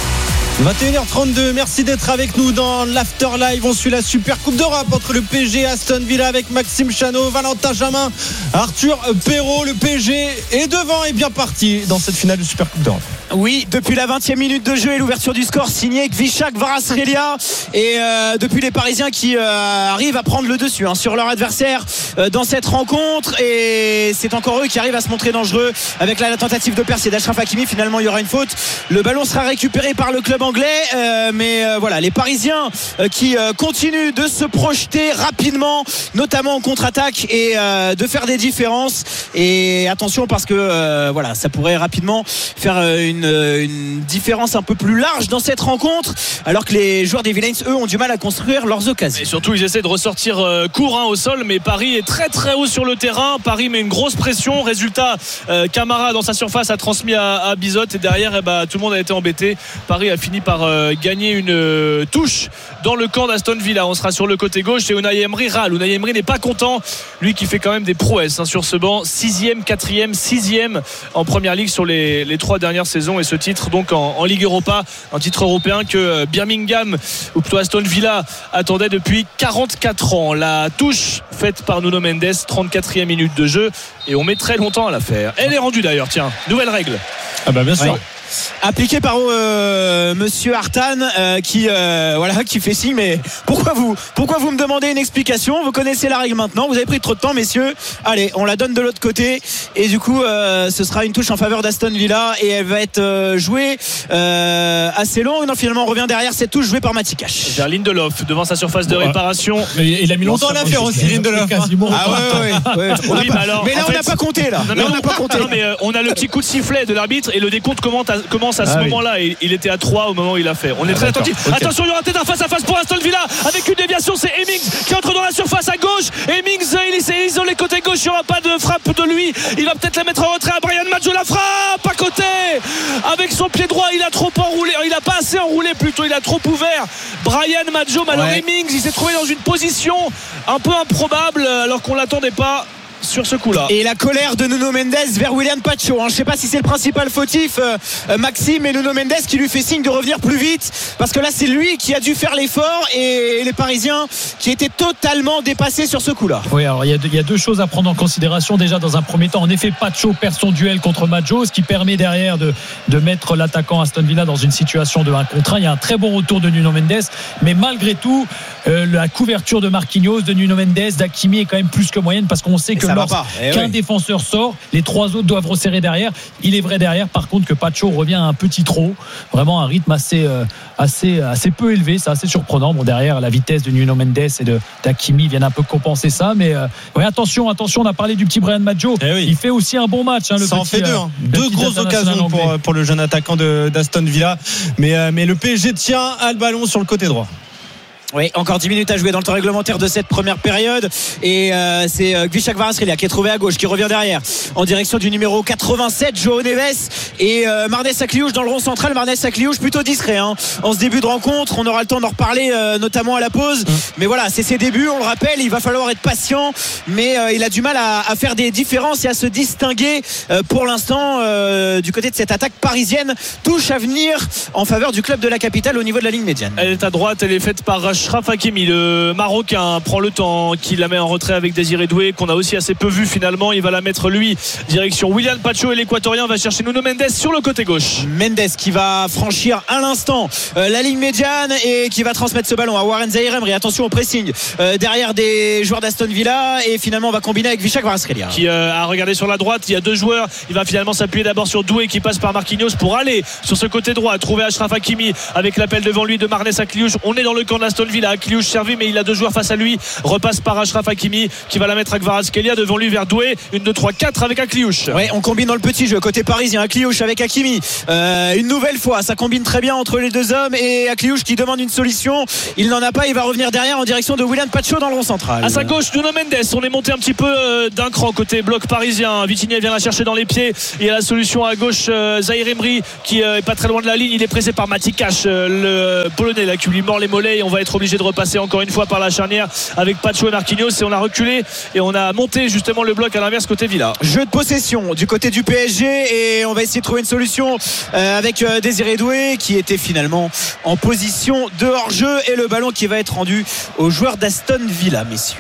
21h32, merci d'être avec nous dans l'Afterlive. On suit la Super Coupe d'Europe entre le PSG et Aston Villa avec Maxime Chanot, Valentin Jamin, Arthur Perrault. Le PSG est devant et bien parti dans cette finale de Super Coupe d'Europe. Oui, depuis la 20e minute de jeu et l'ouverture du score signée Kvishak Kvaratskhelia et depuis les Parisiens qui arrivent à prendre le dessus sur leur adversaire dans cette rencontre, et c'est encore eux qui arrivent à se montrer dangereux avec la tentative de percée d'Achraf Hakimi. Finalement il y aura une faute, le ballon sera récupéré par le club anglais, mais voilà, les Parisiens qui continuent de se projeter rapidement, notamment en contre-attaque, et de faire des différences. Et attention parce que voilà, ça pourrait rapidement faire une différence un peu plus large dans cette rencontre, alors que les joueurs des Villains, eux, ont du mal à construire leurs occasions. Et surtout ils essaient de ressortir court au sol, mais Paris est très très haut sur le terrain. Paris met une grosse pression. Résultat, Camara dans sa surface a transmis à Bizot, et derrière tout le monde a été embêté. Paris a fini par gagner une touche dans le camp d'Aston Villa. On sera sur le côté gauche et Unai Emery râle. Unai Emery n'est pas content, lui qui fait quand même des prouesses sur ce banc. 6e, 4e, 6e en première ligue sur les 3 dernières saisons, et ce titre donc en Ligue Europa, un titre européen que Birmingham, ou plutôt Aston Villa, attendait depuis 44 ans. La touche faite par Nuno Mendes, 34e minute de jeu, et on met très longtemps à la faire. Elle est rendue d'ailleurs, tiens, nouvelle règle. Ah bah bien sûr. Ouais. Appliqué par monsieur Artan qui fait signe. Mais pourquoi vous me demandez une explication? Vous connaissez la règle maintenant, vous avez pris trop de temps, messieurs. Allez, on la donne de l'autre côté, et du coup ce sera une touche en faveur d'Aston Villa, et elle va être jouée assez longue. Non, finalement on revient derrière cette touche jouée par Matikash vers Lindelof devant sa surface de réparation. Il a mis longtemps à la faire aussi, Lindelof. Oui, mais là on n'a pas compté là. On a le petit coup de sifflet de l'arbitre, et le décompte commence à ce moment-là, et il était à 3 au moment où il a fait. On est très attentifs. Okay. Attention, il y aura peut-être un face-à-face pour Aston Villa avec une déviation. C'est Hemmings qui entre dans la surface à gauche. Hemmings, il s'est isolé côté gauche, il n'y aura pas de frappe de lui. Il va peut-être la mettre en retrait à Bryan Maggio. La frappe à côté avec son pied droit. Il a trop enroulé, il a pas assez enroulé plutôt, il a trop ouvert. Bryan Maggio, alors Hemmings, il s'est trouvé dans une position un peu improbable alors qu'on l'attendait pas sur ce coup-là. Et la colère de Nuno Mendes vers William Pacho. Je ne sais pas si c'est le principal fautif, Maxime, et Nuno Mendes qui lui fait signe de revenir plus vite, parce que là c'est lui qui a dû faire l'effort, et les Parisiens qui étaient totalement dépassés sur ce coup-là. Oui, alors il y a deux choses à prendre en considération. Déjà, dans un premier temps, en effet, Pacho perd son duel contre Maggio, ce qui permet derrière de mettre l'attaquant Aston Villa dans une situation de 1 contre 1. Il y a un très bon retour de Nuno Mendes, mais malgré tout la couverture de Marquinhos, de Nuno Mendes, d'Hakimi est quand même plus que moyenne, parce qu'on sait que lorsqu'un défenseur sort, les 3 autres doivent resserrer derrière. Il est vrai derrière par contre que Pacho revient à un petit trop, vraiment un rythme assez peu élevé. C'est assez surprenant. Bon, derrière la vitesse de Nuno Mendes et d'Hakimi viennent un peu compenser ça, mais attention, on a parlé du petit Bryan Maggio, il fait aussi un bon match, le ça petit, en fait deux grosses occasions pour le jeune attaquant d'Aston Villa, mais le PSG tient à le ballon sur le côté droit. Oui, encore 10 minutes à jouer dans le temps réglementaire de cette première période, et c'est Kvishak Kvaratskhelia qui est trouvé à gauche, qui revient derrière en direction du numéro 87, João Neves, et Marnès Akliouche dans le rond central. Marnès Akliouche plutôt discret en ce début de rencontre. On aura le temps d'en reparler notamment à la pause, mais voilà, c'est ses débuts, on le rappelle. Il va falloir être patient, mais il a du mal à faire des différences et à se distinguer pour l'instant du côté de cette attaque parisienne. Touche à venir en faveur du club de la capitale au niveau de la ligne médiane. Elle est à droite, elle est faite par Achraf Hakimi, le Marocain, prend le temps, qui la met en retrait avec Désiré Doué, qu'on a aussi assez peu vu finalement. Il va la mettre lui direction William Pacho, et l'Équatorien va chercher Nuno Mendes sur le côté gauche. Mendes qui va franchir à l'instant la ligne médiane et qui va transmettre ce ballon à Warren Zaïre-Emery. Attention au pressing derrière des joueurs d'Aston Villa, et finalement on va combiner avec Vichak Kvaratskhelia qui a regardé sur la droite. Il y a deux joueurs. Il va finalement s'appuyer d'abord sur Doué qui passe par Marquinhos pour aller sur ce côté droit, trouver Achraf Hakimi avec l'appel devant lui de Marnès Akliouche. On est dans le camp d'Aston Villa. Akliouche servi, mais il a deux joueurs face à lui. Repasse par Achraf Hakimi qui va la mettre à Kvaratskhelia, devant lui vers Doué. 1, 2, 3, 4 avec Akliouche. Ouais, on combine dans le petit jeu côté parisien. Akliouche avec Hakimi, une nouvelle fois ça combine très bien entre les deux hommes, et Akliouche qui demande une solution, il n'en a pas, il va revenir derrière en direction de William Pacho dans le rond central. À sa gauche, Nuno Mendes. On est monté un petit peu d'un cran côté bloc parisien. Vitinha vient la chercher dans les pieds, et la solution à gauche, Zaïre-Emery qui est pas très loin de la ligne. Il est pressé par Mati Cash, le Polonais là, qui lui mord les mollets, et on va être obligé de repasser encore une fois par la charnière avec Pacho et Marquinhos, et on a reculé et on a monté justement le bloc à l'inverse côté Villa. Jeu de possession du côté du PSG, et on va essayer de trouver une solution avec Désiré Doué qui était finalement en position de hors-jeu, et le ballon qui va être rendu aux joueurs d'Aston Villa, messieurs.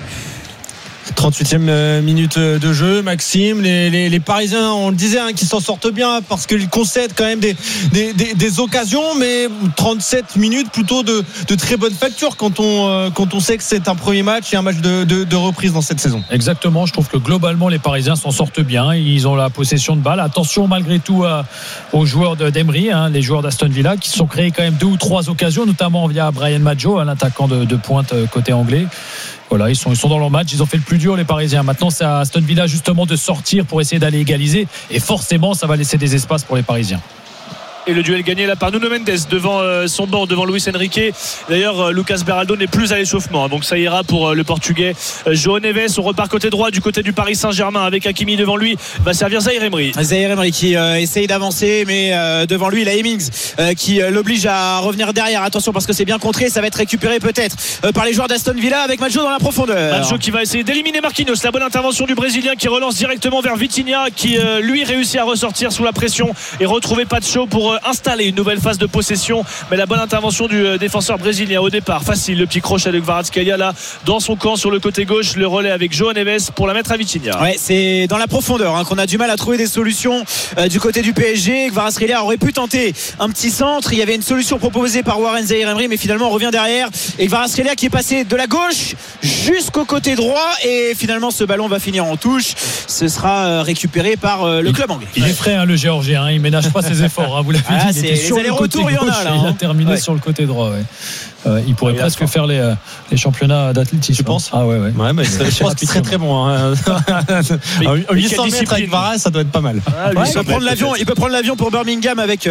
38e minute de jeu, Maxime. Les Parisiens, on le disait, qui s'en sortent bien parce qu'ils concèdent quand même des occasions, mais 37 minutes plutôt de très bonne facture quand on sait que c'est un premier match et un match de reprise dans cette saison. Exactement, je trouve que globalement les Parisiens s'en sortent bien. Ils ont la possession de balle. Attention malgré tout aux joueurs d'Emery, les joueurs d'Aston Villa, qui se sont créés quand même 2 ou 3 occasions, notamment via Brian Maggio, l'attaquant de pointe côté anglais. Voilà, ils sont dans leur match, ils ont fait le plus dur les Parisiens. Maintenant c'est à Aston Villa justement de sortir pour essayer d'aller égaliser, et forcément ça va laisser des espaces pour les Parisiens. Et le duel gagné là par Nuno Mendes devant son banc, devant Luis Enrique. D'ailleurs Lucas Beraldo n'est plus à l'échauffement, donc ça ira pour le Portugais João Neves. On repart côté droit du côté du Paris Saint-Germain avec Hakimi devant lui. Va servir Zaïre-Emery qui essaye d'avancer, mais devant lui il a Hemmings qui l'oblige à revenir derrière. Attention parce que c'est bien contré, ça va être récupéré peut-être par les joueurs d'Aston Villa avec Maggio dans la profondeur. Maggio qui va essayer d'éliminer Marquinhos. La bonne intervention du Brésilien qui relance directement vers Vitinha, qui lui réussit à ressortir sous la pression et retrouver Pacho pour installer une nouvelle phase de possession. Mais la bonne intervention du défenseur brésilien au départ, facile, le petit crochet de Kvaratskhelia là dans son camp sur le côté gauche, le relais avec João Neves pour la mettre à Vitinha. Ouais, c'est dans la profondeur qu'on a du mal à trouver des solutions du côté du PSG. Kvaratskhelia aurait pu tenter un petit centre, il y avait une solution proposée par Warren Zaïre-Emery, mais finalement on revient derrière, et Kvaratskhelia qui est passé de la gauche jusqu'au côté droit, et finalement ce ballon va finir en touche. Ce sera récupéré par le club anglais. Il est frais le géorgien, il ménage pas ses efforts, vous l'avez dit. C'est les allers-retours, il y en a là. Il a terminé sur le côté droit. Il pourrait presque faire les championnats d'athlétisme. Tu penses? Ah ouais. Je pense qu'il serait très bon. 800 mètres avec Varane, ça doit être pas mal. Il peut prendre l'avion pour Birmingham avec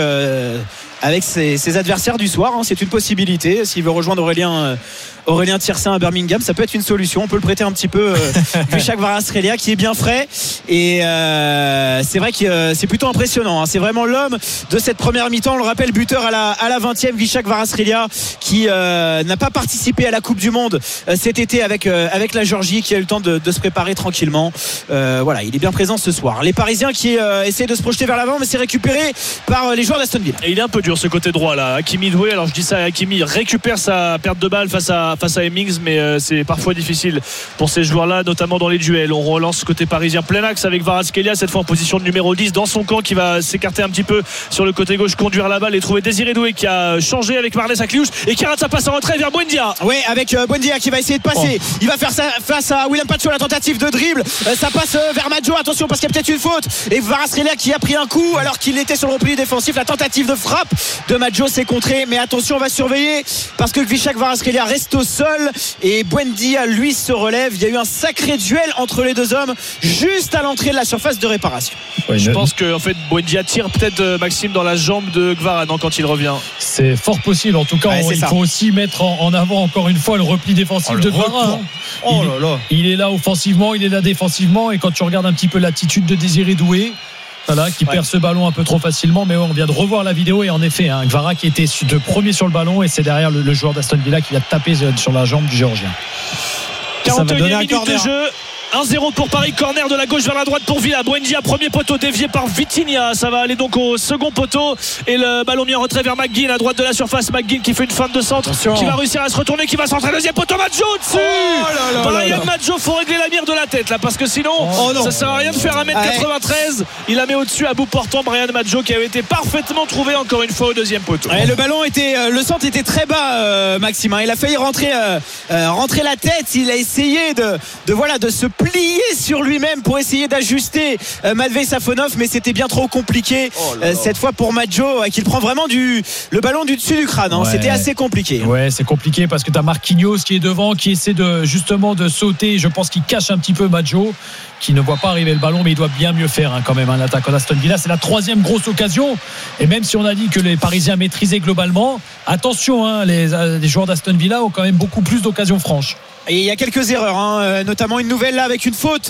ses adversaires du soir. C'est une possibilité. S'il veut rejoindre Aurélien Tiersin à Birmingham, ça peut être une solution. On peut le prêter un petit peu Vichak Kvaratskhelia qui est bien frais, et c'est vrai que c'est plutôt impressionnant. C'est vraiment l'homme de cette première mi-temps. On le rappelle, buteur à la 20e, Vichak Kvaratskhelia, qui n'a pas participé à la Coupe du Monde cet été avec la Géorgie, qui a eu le temps de se préparer tranquillement. Voilà, il est bien présent ce soir. Les Parisiens qui essaient de se projeter vers l'avant, mais c'est récupéré par les joueurs d'Aston Villa. Et il est un peu dur ce côté droit là. Hakimi Doué, alors je dis ça, Hakimi récupère sa perte de balle face à Hemmings, mais c'est parfois difficile pour ces joueurs là, notamment dans les duels. On relance côté parisien plein axe avec Kvaratskhelia, cette fois en position de numéro 10 dans son camp, qui va s'écarter un petit peu sur le côté gauche, conduire la balle et trouver Désiré Doué qui a changé avec Marnès Akliouche et qui rate sa passe en retrait vers Buendia. Oui, avec Buendia qui va essayer de passer. Il va faire ça face à William Pacho, la tentative de dribble. Ça passe vers Maggio, attention parce qu'il y a peut-être une faute, et Kvaratskhelia qui a pris un coup alors qu'il était sur le repli défensif. La tentative de frappe de Maggio s'est contrée, mais attention, on va surveiller parce que Vichak Kvaratskhelia reste au sol et Buendia lui se relève. Il y a eu un sacré duel entre les deux hommes juste à l'entrée de la surface de réparation. Je pense que en fait Buendia tire peut-être Maxime dans la jambe de Kvarat quand il revient. C'est fort possible. En tout cas, il faut aussi mettre en avant encore une fois le repli défensif de Kvarat. Il est là offensivement, il est là défensivement, et quand tu regardes un petit peu l'attitude de Désiré Doué, qui perd ce ballon un peu trop facilement, mais on vient de revoir la vidéo, et en effet Kvarat qui était de premier sur le ballon, et c'est derrière le joueur d'Aston Villa qui vient de taper sur la jambe du Géorgien. 41e minute de jeu. 1-0 pour Paris, corner de la gauche vers la droite pour Villa. Buendia, premier poteau dévié par Vitinha, ça va aller donc au second poteau et le ballon mis en retrait vers McGinn à droite de la surface. McGinn qui fait une feinte de centre. Attention. Qui va réussir à se retourner, qui va centrer, deuxième poteau, Maggio dessus. Brian Maggio, faut régler la mire de la tête là parce que sinon ça sert à rien de faire 1m93. Il la met au-dessus à bout portant, Brian Maggio qui avait été parfaitement trouvé encore une fois au deuxième poteau. Le ballon était, le centre était très bas, Maxime. Il a failli rentrer la tête. Il a essayé de se plier sur lui-même pour essayer d'ajuster Matvei Safonov, mais c'était bien trop compliqué cette fois pour Maggio qui prend vraiment le ballon du dessus du crâne. C'était assez compliqué. Ouais, c'est compliqué parce que tu as Marquinhos qui est devant, qui essaie justement de sauter. Je pense qu'il cache un petit peu Maggio, qui ne voit pas arriver le ballon, mais il doit bien mieux faire quand même, l'attaquant d'Aston Villa. C'est la troisième grosse occasion, et même si on a dit que les Parisiens maîtrisaient globalement, attention, les joueurs d'Aston Villa ont quand même beaucoup plus d'occasions franches. Et il y a quelques erreurs, notamment une nouvelle là avec une faute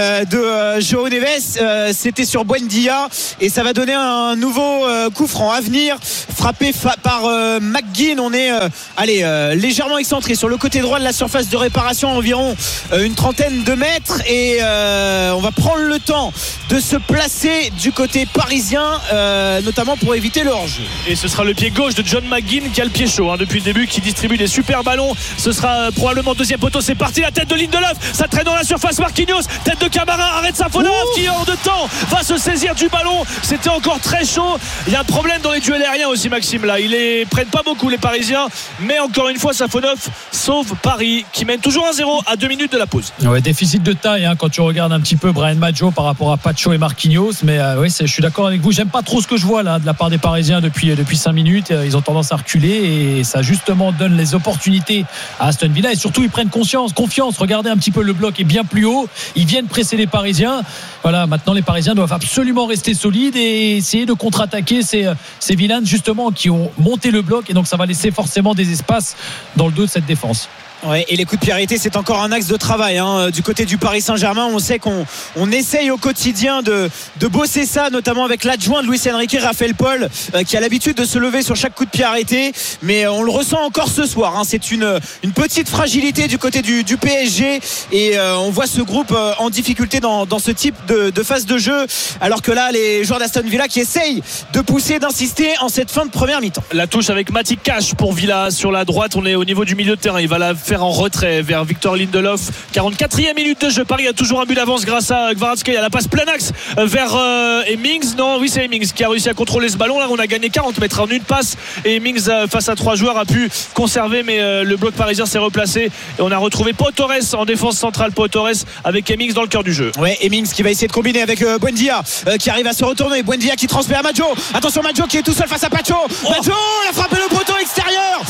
de João Neves. C'était sur Buendia et ça va donner un nouveau coup franc à venir, frappé par McGinn. On est légèrement excentré sur le côté droit de la surface de réparation, environ une trentaine de mètres, et on va prendre le temps de se placer du côté parisien, notamment pour éviter le hors-jeu. Et ce sera le pied gauche de John McGinn qui a le pied chaud depuis le début, qui distribue des super ballons. Ce sera probablement deuxième poteau, c'est parti, la tête de Lindelof, ça traîne dans la surface. Marquinhos, tête de Camara, arrête Safonov qui hors de temps va se saisir du ballon. C'était encore très chaud. Il y a un problème dans les duels aériens aussi, Maxime, là ils prennent pas beaucoup les Parisiens, mais encore une fois Safonov sauve Paris qui mène toujours 1-0 à 2 minutes de la pause. Déficit de taille quand tu regardes un petit peu Brian Maggio par rapport à Pacho et Marquinhos, mais je suis d'accord avec vous, j'aime pas trop ce que je vois là de la part des Parisiens depuis 5 minutes. Ils ont tendance à reculer et ça justement donne les opportunités à Aston Villa, et surtout ils prennent confiance. Regardez un petit peu, le bloc est bien plus haut, ils viennent presser les Parisiens. Maintenant les Parisiens doivent absolument rester solides et essayer de contre-attaquer ces vilains justement qui ont monté le bloc, et donc ça va laisser forcément des espaces dans le dos de cette défense. Et les coups de pied arrêtés, c'est encore un axe de travail du côté du Paris Saint-Germain. On sait qu'on essaye au quotidien de bosser ça, notamment avec l'adjoint de Luis Enrique, Raphaël Paul, qui a l'habitude de se lever sur chaque coup de pied arrêté, mais on le ressent encore ce soir. C'est une petite fragilité du côté du PSG, et on voit ce groupe en difficulté dans ce type de phase de jeu, alors que là les joueurs d'Aston Villa qui essayent de pousser, d'insister en cette fin de première mi-temps. La touche avec Mati Cash pour Villa sur la droite. On est au niveau du milieu de terrain, il va la faire en retrait vers Victor Lindelof. 44e minute de jeu, Paris a toujours un but d'avance grâce à Kvaratskhelia. La passe plein axe vers Hemmings. C'est Hemmings qui a réussi à contrôler ce ballon. Là on a gagné 40 mètres en une passe, et Hemmings face à 3 joueurs a pu conserver, mais le bloc parisien s'est replacé et on a retrouvé Pau Torres en défense centrale. Pau Torres avec Hemmings dans le cœur du jeu. Hemmings qui va essayer de combiner avec Buendia, qui arrive à se retourner. Buendia qui transmet à Maggio. Attention, Maggio qui est tout seul face à Pacho. Maggio, il a frappé le poteau extérieur,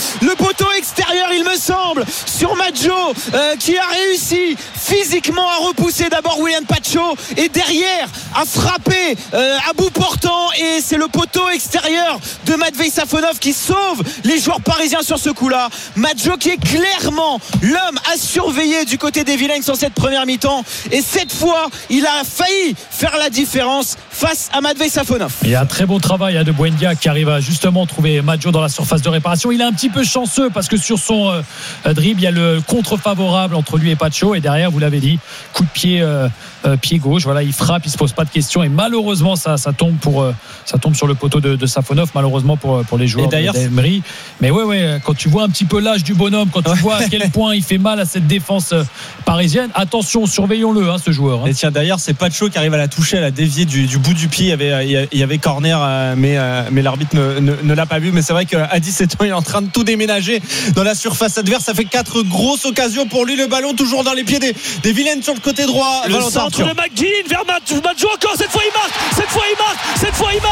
il me semble, sur Maggio, qui a réussi physiquement à repousser d'abord William Pacho et derrière à frapper à bout portant, et c'est le poteau extérieur de Matvei Safonov qui sauve les joueurs parisiens sur ce coup-là. Maggio qui est clairement l'homme à surveiller du côté des Villains sur cette première mi-temps, et cette fois il a failli faire la différence face à Matvei Safonov. Il y a un très beau travail de Buendia qui arrive à justement trouver Maggio dans la surface de réparation. Il est un petit peu chanceux parce que sur son dribble il y a le contre favorable entre lui et Pacho, et derrière, vous l'avez dit, coup de pied pied gauche, il frappe, il se pose pas de questions, et malheureusement ça tombe sur le poteau de Safonov, malheureusement pour les joueurs d'Emery. Mais quand tu vois un petit peu l'âge du bonhomme, quand tu vois à quel point il fait mal à cette défense parisienne, attention, surveillons-le ce joueur. Et tiens, d'ailleurs c'est Pacho qui arrive à la toucher, à la dévier du bout du pied. Il y avait corner, mais l'arbitre ne l'a pas vu. Mais c'est vrai qu'à 17 ans il est en train de tout déménager dans la surface adverse. Ça fait 4 grosses occasions pour lui. Le ballon toujours dans les pieds des Vilaines sur le côté droit. Le centre de McGinn vers Maggio encore. Cette fois il marque.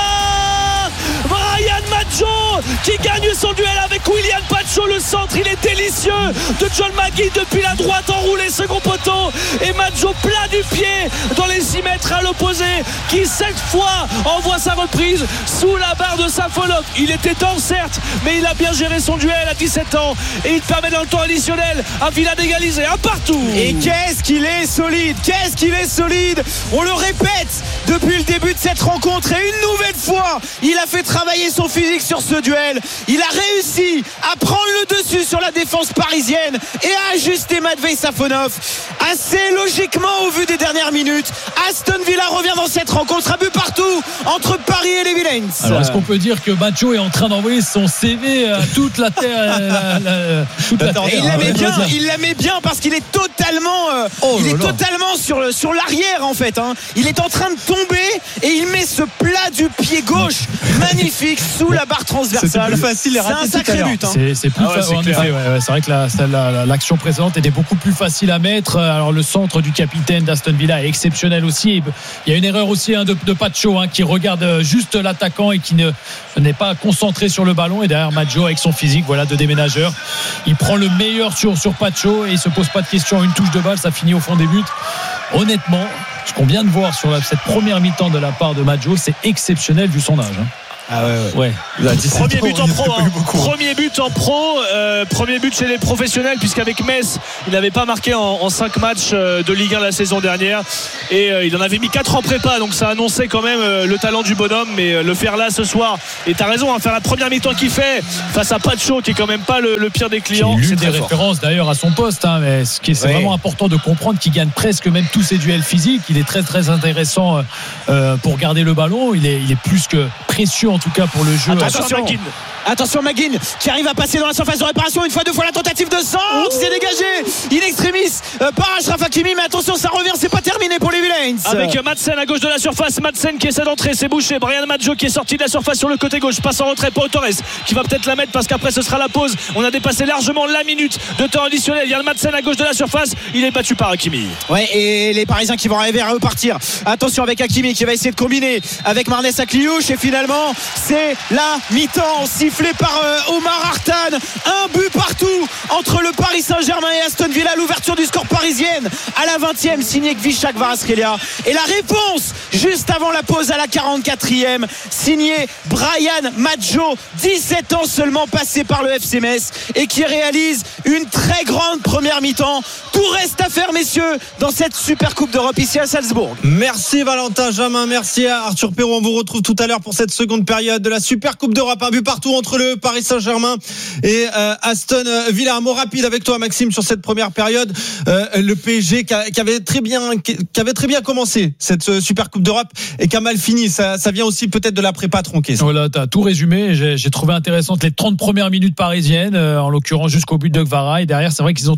Brian Maggio qui gagne son duel avec William Pacho. Le centre, il est délicieux de John McGinn depuis la droite, enroulé second poteau, et Maggio plat du pied dans les 6 mètres à l'opposé, qui cette fois envoie sa reprise sous la barre de Safonov. Il était temps certes, mais il a bien géré son duel à 17 ans, et il permet dans le temps additionnel à Villa d'égaliser un partout. Et qu'est-ce qu'il est solide, on le répète depuis le début de cette rencontre, et une nouvelle fois il a fait travailler son physique sur ce duel. Il a réussi à prendre le dessus sur la défense parisienne. parisienne et a ajusté Matvei Safonov assez logiquement au vu des dernières minutes. Aston Villa revient dans cette rencontre à but partout entre Paris et les Villains. Alors est-ce qu'on peut dire que Maggio est en train d'envoyer son CV à toute la terre, il la met bien parce qu'il est totalement totalement sur l'arrière en fait, hein. Il est en train de tomber et il met ce plat du pied gauche magnifique sous la barre transversale. C'est plus facile, c'est un sacré but, hein. C'est plus facile en effet, c'est vrai que l'action précédente était beaucoup plus facile à mettre. Alors le centre du capitaine d'Aston Villa est exceptionnel aussi. Il y a une erreur aussi de Pacho, qui regarde juste l'attaquant et qui n'est pas concentré sur le ballon, et derrière Maggio avec son physique de déménageur, il prend le meilleur sur Pacho et il se pose pas de questions. Une touche de balle, ça finit au fond des buts. Honnêtement, ce qu'on vient de voir sur cette première mi-temps de la part de Maggio, c'est exceptionnel vu son âge. Ah ouais. Premier but en pro, premier but en pro, premier but chez les professionnels, puisqu'avec Metz il n'avait pas marqué en 5 matchs de Ligue 1 la saison dernière, et il en avait mis 4 en prépa, donc ça annonçait quand même le talent du bonhomme. Mais le faire là ce soir, et t'as raison, faire la première mi-temps qu'il fait face à Pacho, qui est quand même pas le pire des clients. C'est des références d'ailleurs à son poste, mais ce qui est vraiment important de comprendre, qu'il gagne presque même tous ses duels physiques. Il est très très intéressant pour garder le ballon. Il est plus que précieux en tout cas pour le jeu. Attention Maguin qui arrive à passer dans la surface de réparation, une fois, deux fois la tentative de centre, c'est dégagé in extremis par Achraf Hakimi, mais attention, ça revient, c'est pas terminé pour les Villains. Avec Madsen à gauche de la surface, Madsen qui essaie d'entrer, c'est bouché. Brian Maggio qui est sorti de la surface sur le côté gauche, passe en retrait pour Torres qui va peut-être la mettre parce qu'après ce sera la pause. On a dépassé largement la minute de temps additionnel. Il y a Madsen à gauche de la surface, il est battu par Hakimi. Ouais, et les Parisiens qui vont arriver à repartir. Attention avec Hakimi qui va essayer de combiner avec Marnès Akliouche, et finalement c'est la mi-temps sifflée par Omar Artan. Un but partout entre le Paris Saint-Germain et Aston Villa. L'ouverture du score parisienne à la 20e signée Kvishak Kvaratskhelia, et la réponse juste avant la pause à la 44e signée Brian Maggio, 17 ans seulement, passé par le FC Metz, et qui réalise une très grande première mi-temps. Tout reste à faire, messieurs, dans cette Super Coupe d'Europe ici à Salzbourg. Merci Valentin Jamin, merci à Arthur Perrault. On vous retrouve tout à l'heure pour cette seconde période de la Super Coupe d'Europe. Un but partout entre le Paris Saint-Germain et Aston Villa. Un mot rapide avec toi, Maxime, sur cette première période. Le PSG qui avait très bien commencé cette Super Coupe d'Europe et qui a mal fini. Ça vient aussi peut-être de la prépa tronquée. Voilà, t'as tout résumé. J'ai trouvé intéressantes les 30 premières minutes parisiennes, en l'occurrence jusqu'au but de Kvara. Et derrière, c'est vrai qu'ils ont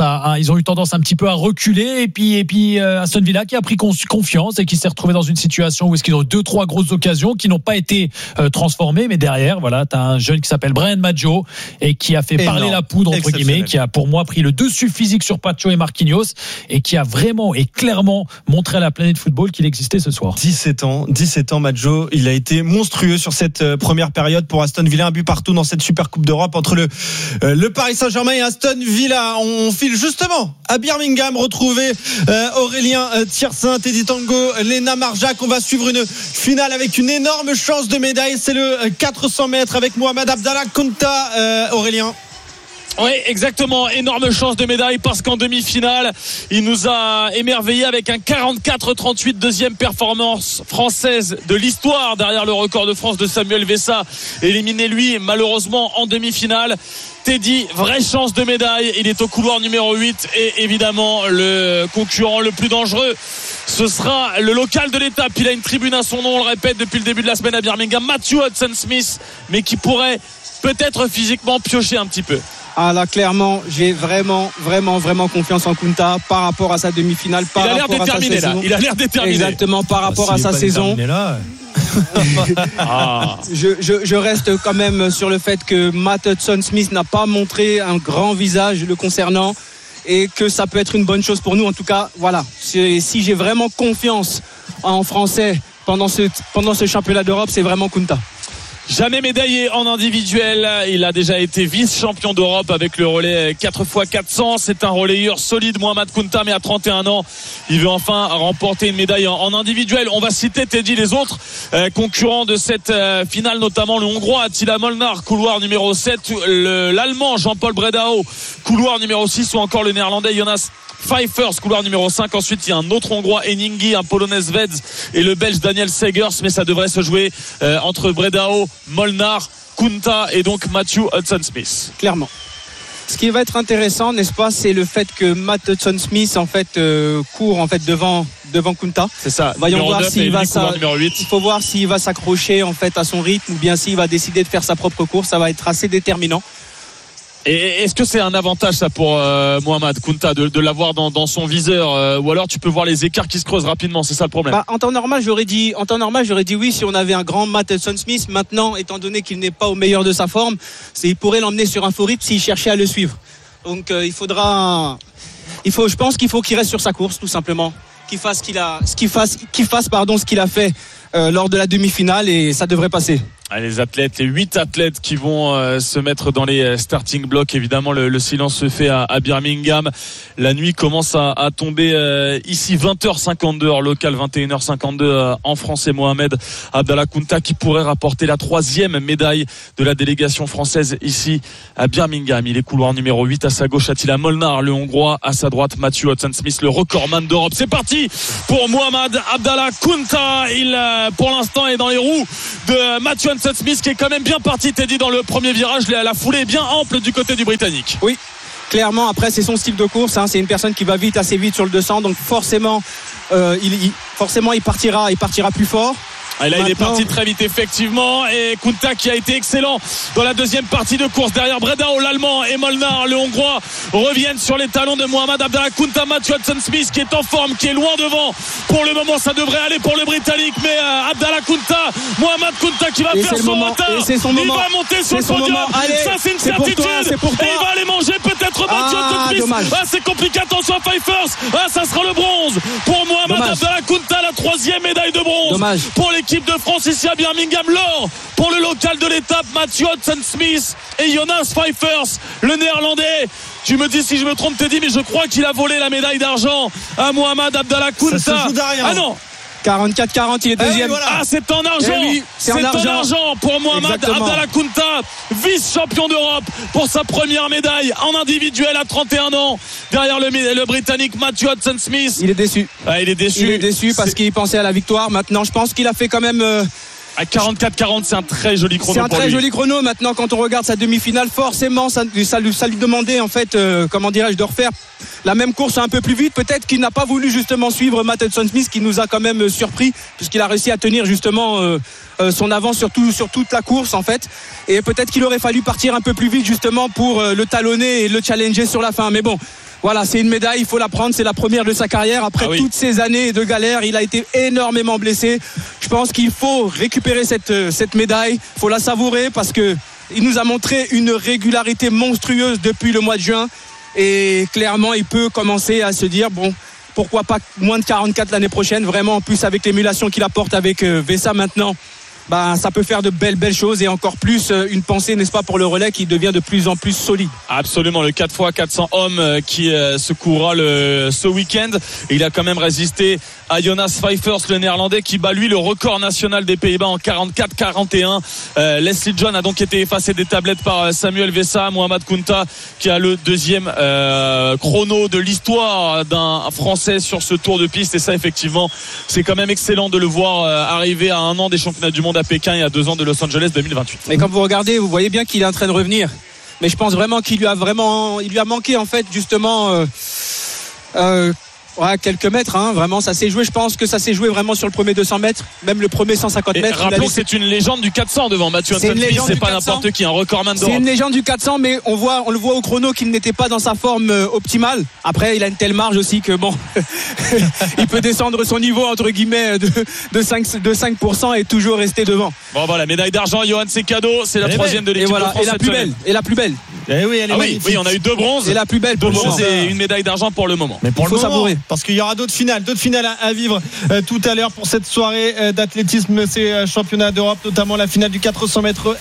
eu tendance un petit peu à reculer. Et puis Aston Villa qui a pris confiance et qui s'est retrouvé dans une situation où ils ont 2-3 grosses occasions qui n'ont pas été transformées. Mais derrière, voilà, t'as un jeune qui s'appelle Brian Maggio et qui a fait parler la poudre entre guillemets, qui a pour moi pris le dessus physique sur Pacho et Marquinhos, et qui a vraiment et clairement montré à la planète football qu'il existait ce soir. 17 ans Maggio, il a été monstrueux sur cette première période pour Aston Villa. Un but partout dans cette Super Coupe d'Europe entre le Paris Saint-Germain et Aston Villa. On file justement à Birmingham retrouver Aurélien Tiersin, Teddy Tango, Lena Marjac. On va suivre une finale avec une énorme chance de médaille. C'est le 400 mètres avec Mohamed Abdallah Kounta, Aurélien. Oui, exactement. Énorme chance de médaille parce qu'en demi-finale, il nous a émerveillé avec un 44-38, deuxième performance française de l'histoire derrière le record de France de Samuel Vessa, éliminé lui malheureusement en demi-finale. Teddy, vraie chance de médaille. Il est au couloir numéro 8 et évidemment le concurrent le plus dangereux, ce sera le local de l'étape. Il a une tribune à son nom, on le répète depuis le début de la semaine à Birmingham, Matthew Hudson-Smith, mais qui pourrait peut-être physiquement piocher un petit peu. Ah là, clairement, j'ai vraiment confiance en Kounta par rapport à sa demi-finale. Il a l'air déterminé là. Il a l'air déterminé. Exactement, par rapport à sa saison. Je reste quand même sur le fait que Matt Hudson-Smith n'a pas montré un grand visage le concernant, et que ça peut être une bonne chose pour nous. En tout cas, voilà. Si j'ai vraiment confiance en Français pendant ce championnat d'Europe, c'est vraiment Kounta. Jamais médaillé en individuel, il a déjà été vice-champion d'Europe avec le relais 4x400. C'est un relayeur solide, Mohamed Kounta, mais à 31 ans, il veut enfin remporter une médaille en individuel. On va citer, Teddy, les autres concurrents de cette finale, notamment le Hongrois Attila Molnar, couloir numéro 7, l'Allemand Jean-Paul Bredao, couloir numéro 6, ou encore le Néerlandais Jonas Pfeiffers, couloir numéro 5. Ensuite, il y a un autre Hongrois, Eningi, un Polonais Svedz et le Belge Daniel Segers, mais ça devrait se jouer entre Bredao, Molnar, Kounta et donc Matthew Hudson-Smith. Clairement. Ce qui va être intéressant, n'est-ce pas, c'est le fait que Matt Hudson-Smith en fait court en fait devant Kunta. C'est ça. Voyons voir s'il va il faut voir s'il va s'accrocher en fait à son rythme ou bien s'il va décider de faire sa propre course. Ça va être assez déterminant. Et est-ce que c'est un avantage ça pour Mohamed Kunta de l'avoir dans son viseur ou alors tu peux voir les écarts qui se creusent rapidement, c'est ça le problème? En temps normal j'aurais dit oui si on avait un grand Matt Hudson-Smith. Maintenant, étant donné qu'il n'est pas au meilleur de sa forme, il pourrait l'emmener sur un faux rythme s'il cherchait à le suivre. Donc je pense qu'il faut qu'il reste sur sa course tout simplement, qu'il fasse ce qu'il a fait lors de la demi-finale et ça devrait passer. Les 8 athlètes qui vont se mettre dans les starting blocks. Évidemment, le silence se fait à Birmingham. La nuit commence à tomber ici, 20h52 heure locale, 21h52 en France. Et Mohamed Abdallah Kunta qui pourrait rapporter la 3e médaille de la délégation française ici à Birmingham. Il est couloir numéro 8. À sa gauche, Attila Molnar, le Hongrois. À sa droite, Matthew Hudson-Smith, le recordman d'Europe. C'est parti pour Mohamed Abdallah Kunta. Il, pour l'instant, est dans les roues de Matthew Smith qui est quand même bien parti, Teddy, dans le premier virage. La foulée est bien ample du côté du Britannique. Oui, clairement. Après, c'est son style de course. C'est une personne qui va assez vite sur le 200. Donc forcément, il partira plus fort. Et là, il est parti très vite, effectivement. Et Kunta qui a été excellent dans la deuxième partie de course. Derrière Bredao, l'Allemand, et Molnar, le Hongrois, reviennent sur les talons de Mohamed Abdallah Kunta. Matthew Hudson-Smith qui est en forme, qui est loin devant. Pour le moment, ça devrait aller pour le Britannique. Mais Abdallah Kunta, Mohamed Kunta qui va faire son retard. Il va monter sur le podium. Ça, c'est une certitude. Et il va aller manger peut-être Matthew Hudson-Smith. C'est compliqué. Attention à Pfeiffer. Ça sera le bronze pour Mohamed Abdallah Kunta. La 3e médaille de bronze pour l'équipe de France ici à Birmingham. L'or pour le local de l'étape, Matthew Hudson-Smith et Jonas Pfeiffer, le néerlandais. Tu me dis si je me trompe, Teddy, mais je crois qu'il a volé la médaille d'argent à Mohamed Abdallah Kunta. Ah non, 44-40, il est deuxième. Voilà. C'est en argent. C'est en argent pour Mohamed Abdallah Kunta, vice-champion d'Europe pour sa première médaille en individuel à 31 ans. Derrière le Britannique Matthew Hudson-Smith. Il est déçu. Il est déçu parce qu'il pensait à la victoire. Maintenant, je pense qu'il a fait quand même. À 44-40, c'est un très joli chrono. C'est un très joli chrono. Maintenant, quand on regarde sa demi-finale, forcément, ça lui demandait en fait, de refaire la même course un peu plus vite. Peut-être qu'il n'a pas voulu justement suivre Matt Hudson-Smith, qui nous a quand même surpris, puisqu'il a réussi à tenir justement son avance sur toute la course en fait. Et peut-être qu'il aurait fallu partir un peu plus vite justement pour le talonner et le challenger sur la fin. Mais bon. Voilà, c'est une médaille, il faut la prendre, c'est la première de sa carrière. Après toutes ces années de galère, il a été énormément blessé. Je pense qu'il faut récupérer cette médaille, il faut la savourer parce que il nous a montré une régularité monstrueuse depuis le mois de juin. Et clairement, il peut commencer à se dire, bon, pourquoi pas moins de 44 l'année prochaine, vraiment, en plus avec l'émulation qu'il apporte avec Vesa maintenant. Ça peut faire de belles choses et encore plus une pensée, n'est-ce pas, pour le relais qui devient de plus en plus solide. Absolument, le 4x400 hommes qui se courra ce week-end. Il a quand même résisté à Jonas Pfeiffer, le néerlandais, qui bat lui le record national des Pays-Bas en 44-41. Leslie John a donc été effacé des tablettes par Samuel Vesa. Mohamed Kunta qui a le 2e chrono de l'histoire d'un Français sur ce tour de piste. Et ça, effectivement, c'est quand même excellent de le voir arriver à 1 an des championnats du monde à Pékin et à 2 ans de Los Angeles 2028. Et quand vous regardez, vous voyez bien qu'il est en train de revenir. Mais je pense vraiment qu'il lui a manqué en fait justement quelques mètres. Vraiment, ça s'est joué. Je pense que ça s'est joué vraiment sur le premier 200 mètres, même le premier 150 mètres. Rappelons que c'est une légende du 400 devant Matthew Hudson-Smith. C'est pas n'importe qui, un recordman d'Europe. C'est une légende du 400, mais on le voit au chrono qu'il n'était pas dans sa forme optimale. Après, il a une telle marge aussi que bon, il peut descendre son niveau entre guillemets de 5% et toujours rester devant. Bon, voilà, médaille d'argent, Johan, c'est cadeau. C'est la 3e de l'équipe de France. Et la plus belle. Oui, on a eu 2 bronzes. Et la plus belle pour le moment. Et une médaille d'argent pour le moment. Mais pour il faut le moment, savourer. Parce qu'il y aura d'autres finales à vivre tout à l'heure pour cette soirée d'athlétisme, ces championnats d'Europe, notamment la finale du 400 mètres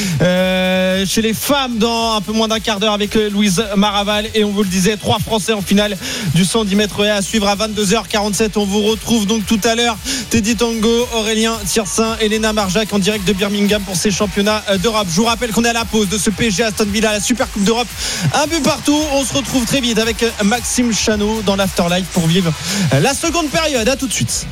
chez les femmes dans un peu moins d'un quart d'heure avec Louise Maraval. Et on vous le disait, 3 Français en finale du 110 mètres à suivre à 22h47. On vous retrouve donc tout à l'heure, Teddy Tango, Aurélien Thirsin, Elena Marjac en direct de Birmingham pour ces championnats d'Europe. Je vous rappelle qu'on est à la pause de ce PSG Aston Villa, la Super Coupe d'Europe, un but partout. On se retrouve très vite avec Maxime Chanot dans l'Afterlife pour vivre la seconde période. À tout de suite.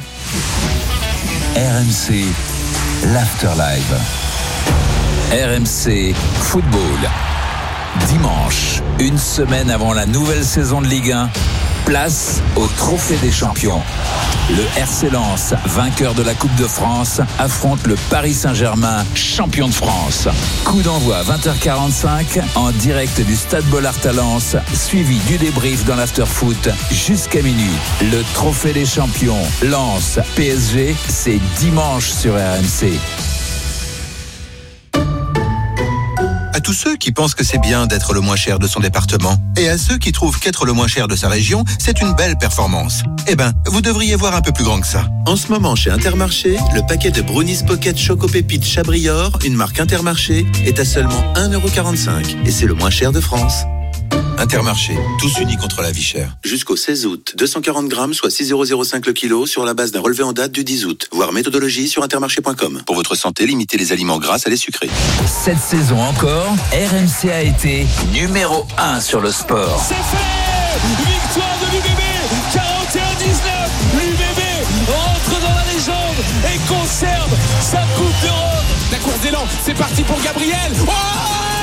RMC, l'Afterlife. RMC Football. Dimanche, une semaine avant la nouvelle saison de Ligue 1, place au Trophée des Champions. Le RC Lens, vainqueur de la Coupe de France, affronte le Paris Saint-Germain, champion de France. Coup d'envoi à 20h45 en direct du Stade Bollaert à Lens, suivi du débrief dans l'after-foot jusqu'à minuit. Le Trophée des Champions, Lens, PSG, c'est dimanche sur RMC. À tous ceux qui pensent que c'est bien d'être le moins cher de son département et à ceux qui trouvent qu'être le moins cher de sa région, c'est une belle performance. Eh ben, vous devriez voir un peu plus grand que ça. En ce moment, chez Intermarché, le paquet de Brownies Pocket Choco Pépites Chabrior, une marque Intermarché, est à seulement 1,45 € et c'est le moins cher de France. Intermarché, tous unis contre la vie chère. Jusqu'au 16 août, 240 grammes, soit 6,05 € le kilo, sur la base d'un relevé en date du 10 août. Voir méthodologie sur intermarché.com. Pour votre santé, limitez les aliments gras à les sucrés. Cette saison encore, RMC a été numéro 1 sur le sport. C'est fait! Victoire de l'UBB, 41-19. L'UBB rentre dans la légende et conserve sa Coupe d'Europe. La course d'élan, c'est parti pour Gabriel. Oh,